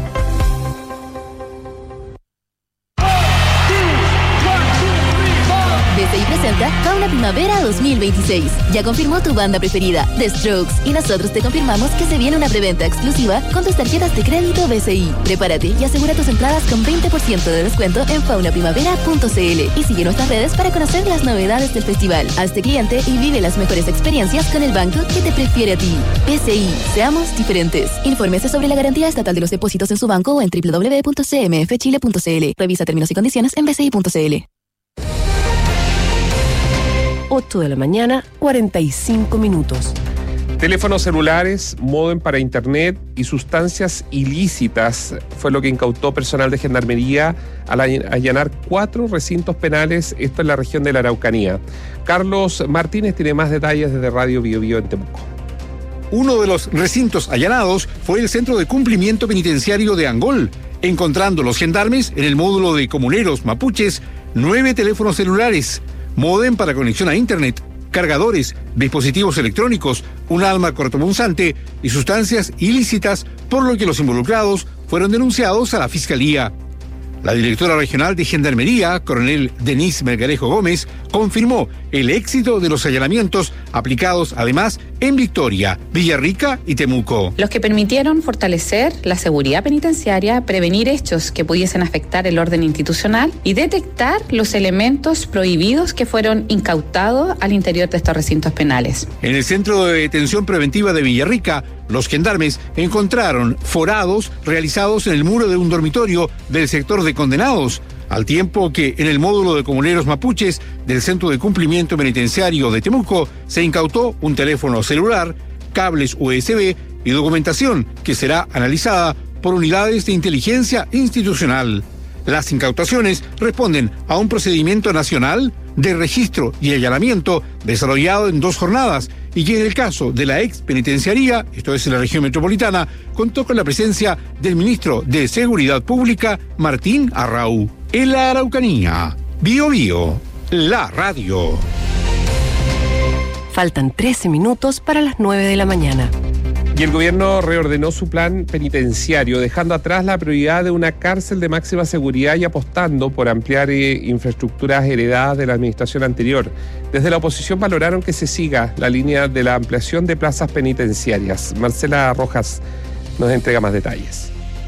BCI presenta Fauna Primavera 2026. Ya confirmó tu banda preferida, The Strokes, y nosotros te confirmamos que se viene una preventa exclusiva con tus tarjetas de crédito BCI. Prepárate y asegura tus entradas con 20% de descuento en faunaprimavera.cl y sigue nuestras redes para conocer las novedades del festival. Hazte cliente y vive las mejores experiencias con el banco que te prefiere a ti. BCI, seamos diferentes. Infórmese sobre la garantía estatal de los depósitos en su banco o en www.cmfchile.cl. Revisa términos y condiciones en bci.cl. 8 de la mañana, 45 minutos. Teléfonos celulares, módem para internet y sustancias ilícitas fue lo que incautó personal de Gendarmería al allanar 4 recintos penales, esto en la región de la Araucanía. Carlos Martínez tiene más detalles desde Radio Bio Bio en Temuco. Uno de los recintos allanados fue el Centro de Cumplimiento Penitenciario de Angol, encontrando los gendarmes en el módulo de comuneros mapuches 9 teléfonos celulares, módem para conexión a internet, cargadores, dispositivos electrónicos, un arma cortopunzante y sustancias ilícitas, por lo que los involucrados fueron denunciados a la Fiscalía. La directora regional de Gendarmería, coronel Denise Melgarejo Gómez, confirmó el éxito de los allanamientos aplicados además en Victoria, Villarrica y Temuco. Los que permitieron fortalecer la seguridad penitenciaria, prevenir hechos que pudiesen afectar el orden institucional y detectar los elementos prohibidos que fueron incautados al interior de estos recintos penales. En el Centro de Detención Preventiva de Villarrica, los gendarmes encontraron forados realizados en el muro de un dormitorio del sector de condenados, al tiempo que en el módulo de comuneros mapuches del Centro de Cumplimiento Penitenciario de Temuco se incautó un teléfono celular, cables USB y documentación que será analizada por unidades de inteligencia institucional. Las incautaciones responden a un procedimiento nacional de registro y allanamiento desarrollado en 2 jornadas y que en el caso de la ex penitenciaría, esto es en la región metropolitana, contó con la presencia del ministro de Seguridad Pública, Martín Arrau. En la Araucanía, Bio Bio, la radio. Faltan 13 minutos para las 9 de la mañana. Y el gobierno reordenó su plan penitenciario, dejando atrás la prioridad de una cárcel de máxima seguridad y apostando por ampliar infraestructuras heredadas de la administración anterior. Desde la oposición valoraron que se siga la línea de la ampliación de plazas penitenciarias. Marcela Rojas nos entrega más detalles.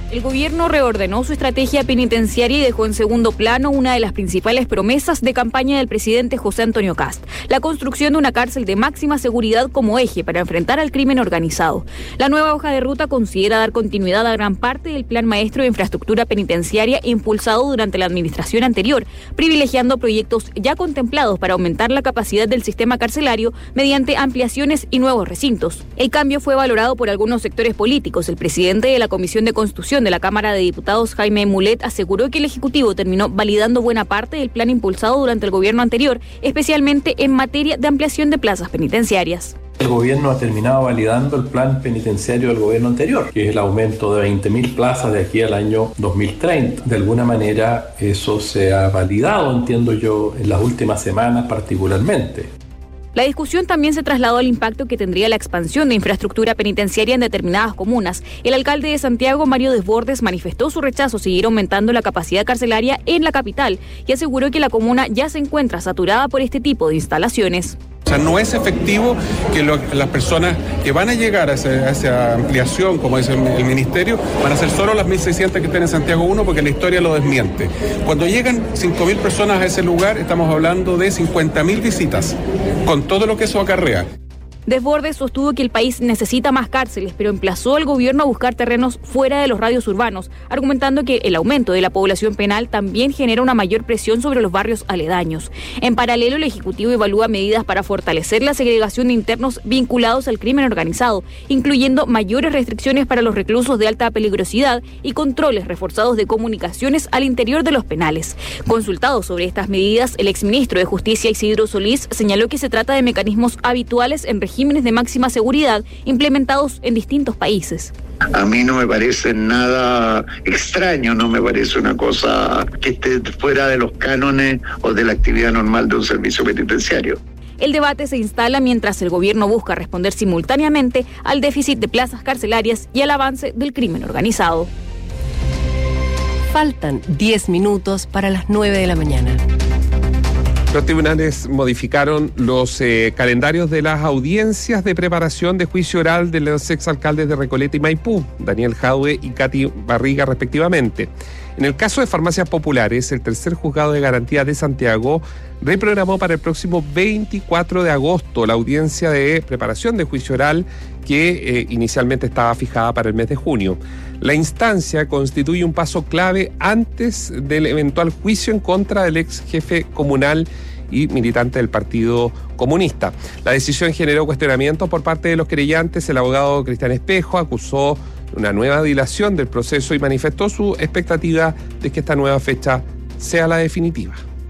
El gobierno reordenó su estrategia penitenciaria y dejó en segundo plano una de las principales promesas de campaña del presidente José Antonio Kast, la construcción de una cárcel de máxima seguridad como eje para enfrentar al crimen organizado. La nueva hoja de ruta considera dar continuidad a gran parte del Plan Maestro de Infraestructura Penitenciaria impulsado durante la administración anterior, privilegiando proyectos ya contemplados para aumentar la capacidad del sistema carcelario mediante ampliaciones y nuevos recintos. El cambio fue valorado por algunos sectores políticos. El presidente de la Comisión de Construcción de la Cámara de Diputados, Jaime Mulet, aseguró que el Ejecutivo terminó validando buena parte del plan impulsado durante el gobierno anterior, especialmente en materia de ampliación de plazas penitenciarias. El gobierno ha terminado validando el plan penitenciario del gobierno anterior, que es el aumento de 20.000 plazas de aquí al año 2030. De alguna manera eso se ha validado, entiendo yo, en las últimas semanas particularmente. La discusión también se trasladó al impacto que tendría la expansión de infraestructura penitenciaria en determinadas comunas. El alcalde de Santiago, Mario Desbordes, manifestó su rechazo a seguir aumentando la capacidad carcelaria en la capital y aseguró que la comuna ya se encuentra saturada por este tipo de instalaciones. O sea, no es efectivo que las personas que van a llegar a esa ampliación, como dice el ministerio, van a ser solo las 1.600 que estén en Santiago 1, porque la historia lo desmiente. Cuando llegan 5.000 personas a ese lugar, estamos hablando de 50.000 visitas, con todo lo que eso acarrea. Desbordes sostuvo que el país necesita más cárceles, pero emplazó al gobierno a buscar terrenos fuera de los radios urbanos, argumentando que el aumento de la población penal también genera una mayor presión sobre los barrios aledaños. En paralelo, el Ejecutivo evalúa medidas para fortalecer la segregación de internos vinculados al crimen organizado, incluyendo mayores restricciones para los reclusos de alta peligrosidad y controles reforzados de comunicaciones al interior de los penales. Consultado sobre estas medidas, el exministro de Justicia, Isidro Solís, señaló que se trata de mecanismos habituales en regímenes de máxima seguridad implementados en distintos países. A mí no me parece nada extraño, no me parece una cosa que esté fuera de los cánones o de la actividad normal de un servicio penitenciario. El debate se instala mientras el gobierno busca responder simultáneamente al déficit de plazas carcelarias y al avance del crimen organizado. Faltan 10 minutos para las 9 de la mañana. Los tribunales modificaron los calendarios de las audiencias de preparación de juicio oral de los exalcaldes de Recoleta y Maipú, Daniel Jadwe y Katy Barriga, respectivamente. En el caso de Farmacias Populares, el tercer juzgado de garantía de Santiago reprogramó para el próximo 24 de agosto la audiencia de preparación de juicio oral que inicialmente estaba fijada para el mes de junio. La instancia constituye un paso clave antes del eventual juicio en contra del ex jefe comunal y militante del Partido Comunista. La decisión generó cuestionamientos por parte de los querellantes. El abogado Cristian Espejo acusó una nueva dilación del proceso y manifestó su expectativa de que esta nueva fecha sea la definitiva.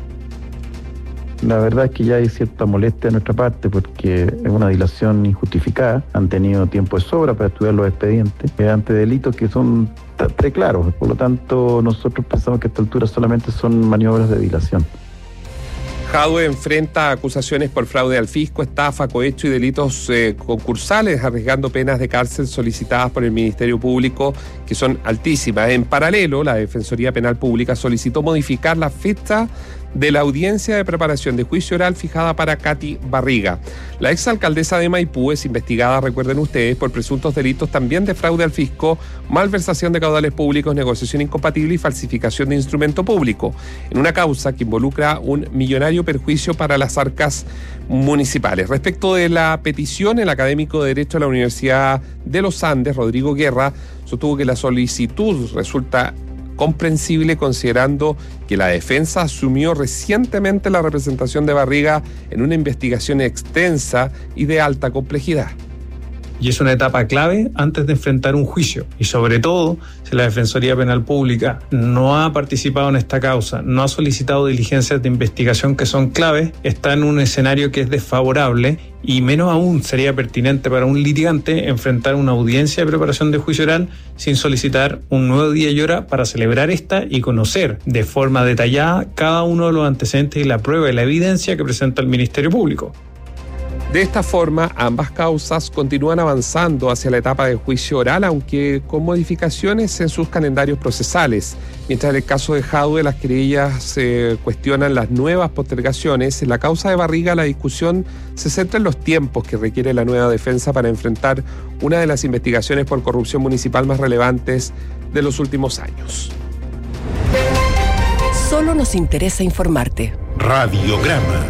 La verdad es que ya hay cierta molestia de nuestra parte porque es una dilación injustificada. Han tenido tiempo de sobra para estudiar los expedientes ante delitos que son bastante claros. Por lo tanto, nosotros pensamos que a esta altura solamente son maniobras de dilación. Jadwe enfrenta acusaciones por fraude al fisco, estafa, cohecho y delitos concursales, arriesgando penas de cárcel solicitadas por el Ministerio Público, que son altísimas. En paralelo, la Defensoría Penal Pública solicitó modificar la fecha de la audiencia de preparación de juicio oral fijada para Katy Barriga. La exalcaldesa de Maipú es investigada, recuerden ustedes, por presuntos delitos también de fraude al fisco, malversación de caudales públicos, negociación incompatible y falsificación de instrumento público, en una causa que involucra un millonario perjuicio para las arcas municipales. Respecto de la petición, el académico de Derecho de la Universidad de los Andes, Rodrigo Guerra, sostuvo que la solicitud resulta comprensible considerando que la defensa asumió recientemente la representación de Barriga en una investigación extensa y de alta complejidad. Y es una etapa clave antes de enfrentar un juicio. Y sobre todo, si la Defensoría Penal Pública no ha participado en esta causa, no ha solicitado diligencias de investigación que son claves, está en un escenario que es desfavorable y menos aún sería pertinente para un litigante enfrentar una audiencia de preparación de juicio oral sin solicitar un nuevo día y hora para celebrar esta y conocer de forma detallada cada uno de los antecedentes y la prueba y la evidencia que presenta el Ministerio Público. De esta forma, ambas causas continúan avanzando hacia la etapa de juicio oral, aunque con modificaciones en sus calendarios procesales. Mientras en el caso de Jadwe las querellas cuestionan las nuevas postergaciones, en la causa de Barriga la discusión se centra en los tiempos que requiere la nueva defensa para enfrentar una de las investigaciones por corrupción municipal más relevantes de los últimos años. Solo nos interesa informarte. Radiograma.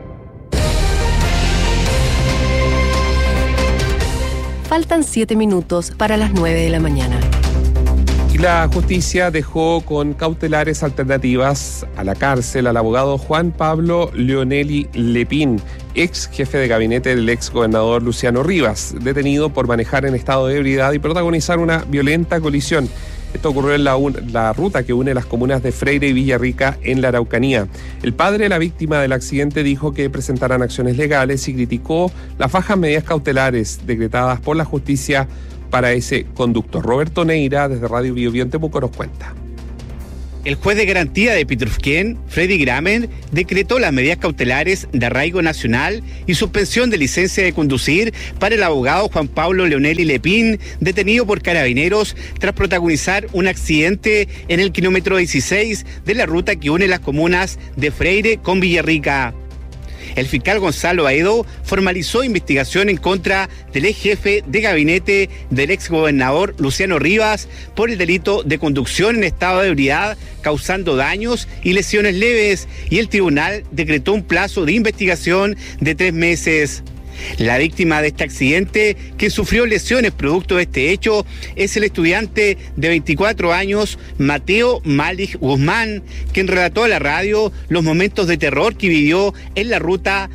Faltan 7 minutos para las 9 de la mañana. Y la justicia dejó con cautelares alternativas a la cárcel al abogado Juan Pablo Leonelli Lepín, ex jefe de gabinete del ex gobernador Luciano Rivas, detenido por manejar en estado de ebriedad y protagonizar una violenta colisión. Esto ocurrió en la ruta que une las comunas de Freire y Villarrica en la Araucanía. El padre de la víctima del accidente dijo que presentarán acciones legales y criticó las bajas medidas cautelares decretadas por la justicia para ese conductor. Roberto Neira, desde Radio Bio Bio en Temuco, nos cuenta. El juez de garantía de Pitrufquén, Freddy Gramen, decretó las medidas cautelares de arraigo nacional y suspensión de licencia de conducir para el abogado Juan Pablo Leonelli Lepín, detenido por carabineros tras protagonizar un accidente en el kilómetro 16 de la ruta que une las comunas de Freire con Villarrica. El fiscal Gonzalo Aedo formalizó investigación en contra del ex jefe de gabinete del ex gobernador Luciano Rivas por el delito de conducción en estado de ebriedad causando daños y lesiones leves, y el tribunal decretó un plazo de investigación de 3 meses. La víctima de este accidente, que sufrió lesiones producto de este hecho, es el estudiante de 24 años, Mateo Malik Guzmán, quien relató a la radio los momentos de terror que vivió en la ruta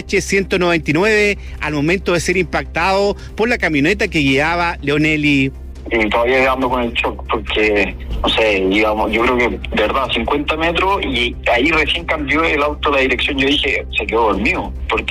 CH-199 al momento de ser impactado por la camioneta que guiaba Leonelli. Y todavía ando con el shock porque, no sé, digamos, yo creo que de verdad 50 metros y ahí recién cambió el auto la dirección. Yo dije, se quedó dormido porque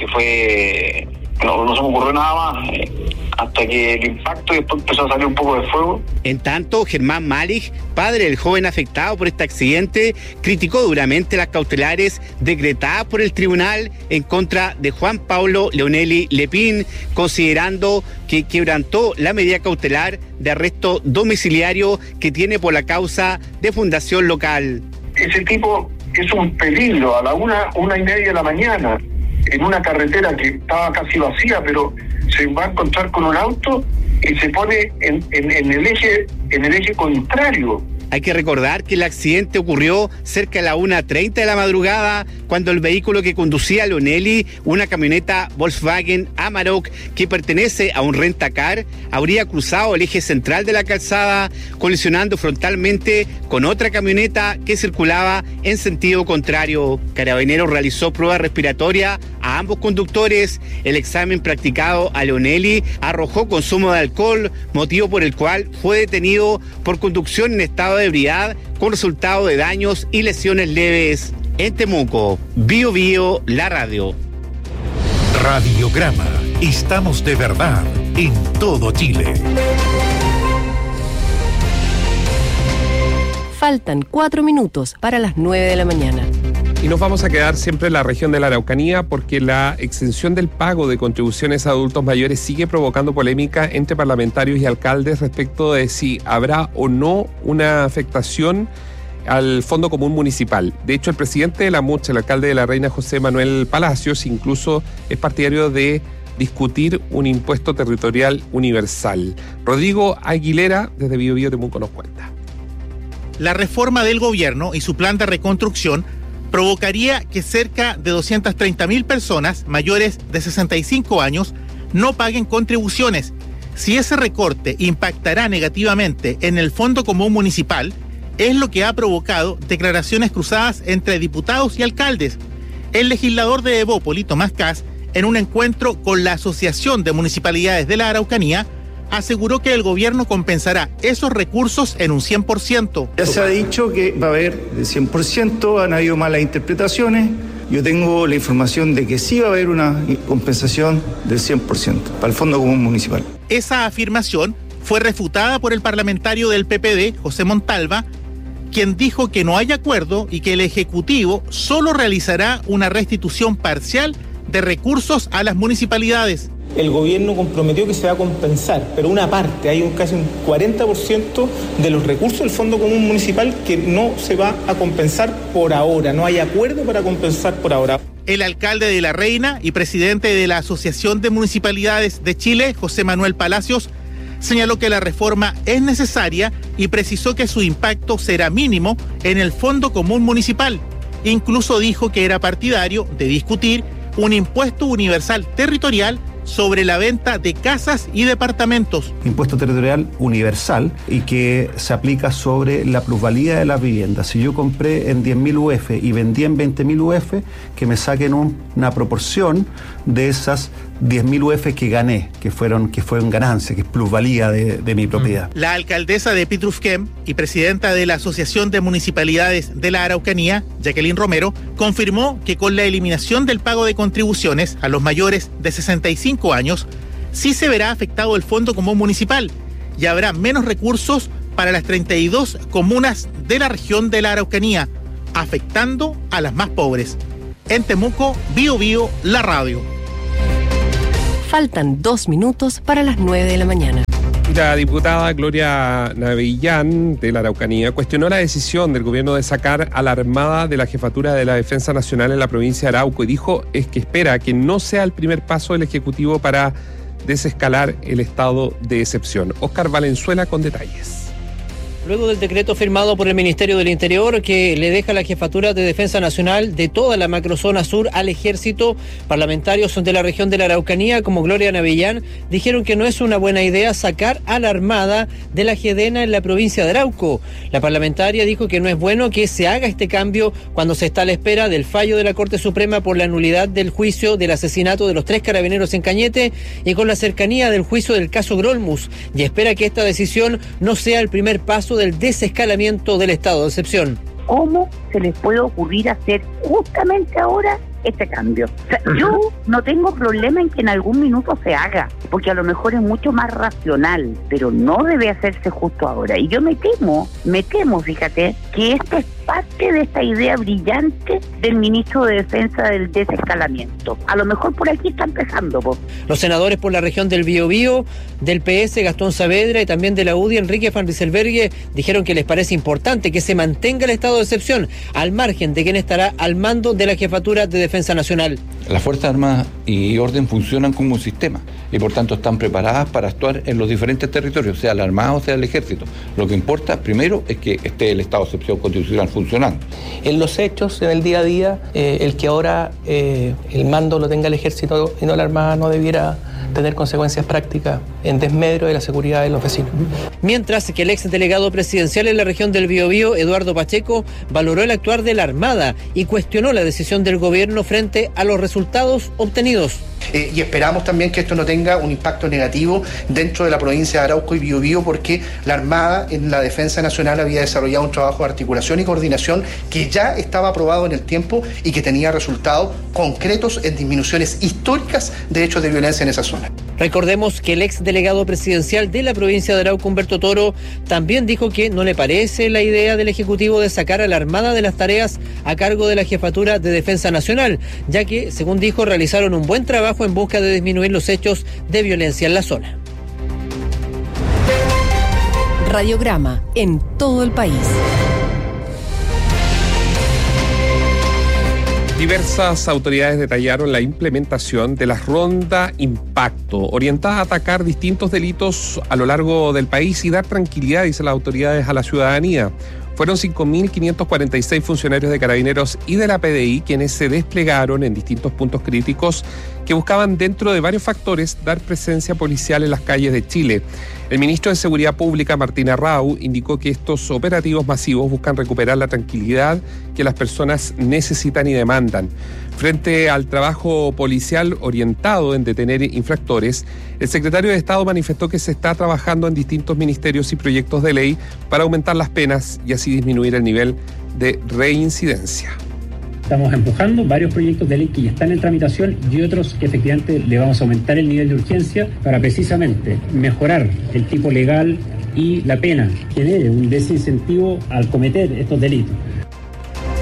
no se me ocurrió nada más hasta que el impacto y después empezó a salir un poco de fuego. En tanto, Germán Malik, padre del joven afectado por este accidente, criticó duramente las cautelares decretadas por el tribunal en contra de Juan Pablo Leonelli Lepín, considerando que quebrantó la medida cautelar de arresto domiciliario que tiene por la causa de fundación local. Ese tipo es un peligro a la 1:30 de la mañana, en una carretera que estaba casi vacía, pero se va a encontrar con un auto y se pone en el eje contrario. Hay que recordar que el accidente ocurrió cerca de la 1:30 de la madrugada, cuando el vehículo que conducía Leonelli, una camioneta Volkswagen Amarok que pertenece a un rentacar, habría cruzado el eje central de la calzada, colisionando frontalmente con otra camioneta que circulaba en sentido contrario. Carabineros realizó prueba respiratoria a ambos conductores. El examen practicado a Leonelli arrojó consumo de alcohol, motivo por el cual fue detenido por conducción en estado de ebriedad con resultado de daños y lesiones leves. En Temuco, Bio Bio, la radio. Radiograma. Estamos de verdad en todo Chile. Faltan 4 minutos para las 9 de la mañana. Y nos vamos a quedar siempre en la región de la Araucanía porque la exención del pago de contribuciones a adultos mayores sigue provocando polémica entre parlamentarios y alcaldes respecto de si habrá o no una afectación al Fondo Común Municipal. De hecho, el presidente de la MUCH, el alcalde de La Reina, José Manuel Palacios, incluso es partidario de discutir un impuesto territorial universal. Rodrigo Aguilera, desde Bio Bio Temuco, nos cuenta. La reforma del gobierno y su plan de reconstrucción provocaría que cerca de 230.000 personas mayores de 65 años no paguen contribuciones. Si ese recorte impactará negativamente en el Fondo Común Municipal, es lo que ha provocado declaraciones cruzadas entre diputados y alcaldes. El legislador de Evópoli, Tomás Kass, en un encuentro con la Asociación de Municipalidades de la Araucanía, aseguró que el gobierno compensará esos recursos en un 100%. Ya se ha dicho que va a haber el 100%, han habido malas interpretaciones. Yo tengo la información de que sí va a haber una compensación del 100% para el Fondo Común Municipal. Esa afirmación fue refutada por el parlamentario del PPD, José Montalva, quien dijo que no hay acuerdo y que el Ejecutivo solo realizará una restitución parcial de recursos a las municipalidades. El gobierno comprometió que se va a compensar, pero una parte, hay casi un 40% de los recursos del Fondo Común Municipal que no se va a compensar por ahora, no hay acuerdo para compensar por ahora. El alcalde de La Reina y presidente de la Asociación de Municipalidades de Chile, José Manuel Palacios, señaló que la reforma es necesaria y precisó que su impacto será mínimo en el Fondo Común Municipal. Incluso dijo que era partidario de discutir un impuesto universal territorial sobre la venta de casas y departamentos. Impuesto territorial universal y que se aplica sobre la plusvalía de las viviendas. Si yo compré en 10.000 UF y vendí en 20.000 UF, que me saquen una proporción de esas 10.000 UF que gané, que fueron ganancia, que es plusvalía de mi propiedad. La alcaldesa de Pitrufquén y presidenta de la Asociación de Municipalidades de la Araucanía, Jacqueline Romero, confirmó que con la eliminación del pago de contribuciones a los mayores de 65 años, sí se verá afectado el Fondo Común Municipal y habrá menos recursos para las 32 comunas de la región de la Araucanía, afectando a las más pobres. En Temuco, Bío Bío, la radio. Faltan 2 minutos para las 9 de la mañana. La diputada Gloria Navellán de la Araucanía cuestionó la decisión del gobierno de sacar a la Armada de la Jefatura de la Defensa Nacional en la provincia de Arauco y dijo que espera que no sea el primer paso del Ejecutivo para desescalar el estado de excepción. Óscar Valenzuela con detalles. Luego del decreto firmado por el Ministerio del Interior que le deja la jefatura de Defensa Nacional de toda la macrozona sur al Ejército, parlamentarios de la región de la Araucanía como Gloria Navellán dijeron que no es una buena idea sacar a la Armada de la Gedena en la provincia de Arauco. La parlamentaria dijo que no es bueno que se haga este cambio cuando se está a la espera del fallo de la Corte Suprema por la nulidad del juicio del asesinato de los 3 carabineros en Cañete y con la cercanía del juicio del caso Grolmus, y espera que esta decisión no sea el primer paso del desescalamiento del estado de excepción. ¿Cómo se les puede ocurrir hacer justamente ahora este cambio? O sea, yo no tengo problema en que en algún minuto se haga, porque a lo mejor es mucho más racional, pero no debe hacerse justo ahora. Y yo me temo, fíjate, que esta es parte de esta idea brillante del ministro de Defensa del desescalamiento. A lo mejor por aquí está empezando, po. Los senadores por la región del Biobío, del PS, Gastón Saavedra, y también de la UDI, Enrique Van Rieselberghe, dijeron que les parece importante que se mantenga el estado de excepción, al margen de quien estará al mando de la Jefatura de Defensa Nacional. Las Fuerzas Armadas y Orden funcionan como un sistema y por tanto están preparadas para actuar en los diferentes territorios, sea la Armada o sea el Ejército. Lo que importa primero es que esté el estado de excepción constitucional funcionando. En los hechos, en el día a día, el que ahora el mando lo tenga el Ejército y no la Armada no debiera tener consecuencias prácticas en desmedro de la seguridad de los vecinos. Mientras que el ex delegado presidencial en la región del Biobío, Eduardo Pacheco, valoró el actuar de la Armada y cuestionó la decisión del gobierno frente a los resultados obtenidos. Y esperamos también que esto no tenga un impacto negativo dentro de la provincia de Arauco y Biobío, porque la Armada en la Defensa Nacional había desarrollado un trabajo de articulación y coordinación que ya estaba aprobado en el tiempo y que tenía resultados concretos en disminuciones históricas de hechos de violencia en esa zona. Recordemos que el ex delegado presidencial de la provincia de Arauco, Humberto Toro, también dijo que no le parece la idea del Ejecutivo de sacar a la Armada de las tareas a cargo de la Jefatura de Defensa Nacional, ya que, según dijo, realizaron un buen trabajo en busca de disminuir los hechos de violencia en la zona. Radiograma en todo el país. Diversas autoridades detallaron la implementación de la Ronda Impacto, orientada a atacar distintos delitos a lo largo del país y dar tranquilidad, dicen las autoridades, a la ciudadanía. Fueron 5.546 funcionarios de Carabineros y de la PDI quienes se desplegaron en distintos puntos críticos que buscaban, dentro de varios factores, dar presencia policial en las calles de Chile. El ministro de Seguridad Pública, Martín Arrau, indicó que estos operativos masivos buscan recuperar la tranquilidad que las personas necesitan y demandan. Frente al trabajo policial orientado en detener infractores, el secretario de Estado manifestó que se está trabajando en distintos ministerios y proyectos de ley para aumentar las penas y así disminuir el nivel de reincidencia. Estamos empujando varios proyectos de ley que ya están en tramitación y otros que efectivamente le vamos a aumentar el nivel de urgencia para precisamente mejorar el tipo legal y la pena, genere un desincentivo al cometer estos delitos.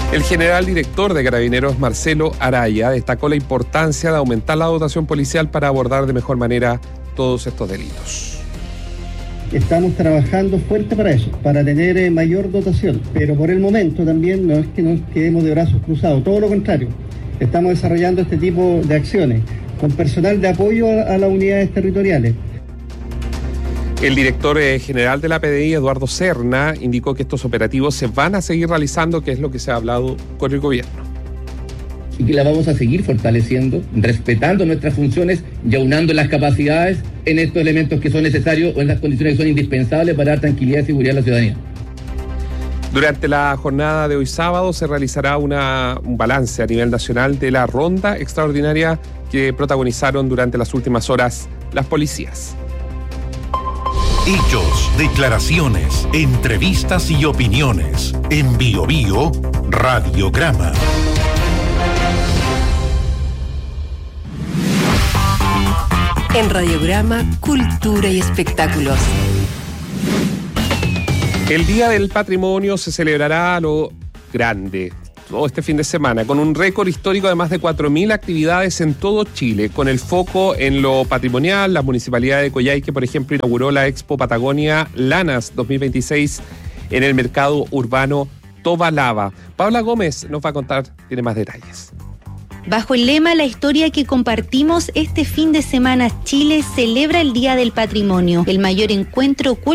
El general director de Carabineros, Marcelo Araya, destacó la importancia de aumentar la dotación policial para abordar de mejor manera todos estos delitos. Estamos trabajando fuerte para eso, para tener mayor dotación, pero por el momento también no es que nos quedemos de brazos cruzados, todo lo contrario. Estamos desarrollando este tipo de acciones con personal de apoyo a las unidades territoriales. El director general de la PDI, Eduardo Serna, indicó que estos operativos se van a seguir realizando, que es lo que se ha hablado con el gobierno. Y que la vamos a seguir fortaleciendo, respetando nuestras funciones y aunando las capacidades en estos elementos que son necesarios o en las condiciones que son indispensables para dar tranquilidad y seguridad a la ciudadanía. Durante la jornada de hoy sábado se realizará un balance a nivel nacional de la ronda extraordinaria que protagonizaron durante las últimas horas las policías. Hechos, declaraciones, entrevistas y opiniones. En Bio Bio, Radiograma. En Radiograma, cultura y espectáculos. El Día del Patrimonio se celebrará a lo grande todo este fin de semana, con un récord histórico de más de 4.000 actividades en todo Chile, con el foco en lo patrimonial. La Municipalidad de Coyhaique, por ejemplo, inauguró la Expo Patagonia Lanas 2026 en el mercado urbano Tobalaba. Paula Gómez nos va a contar, tiene más detalles. Bajo el lema La historia que compartimos, este fin de semana Chile celebra el Día del Patrimonio, el mayor encuentro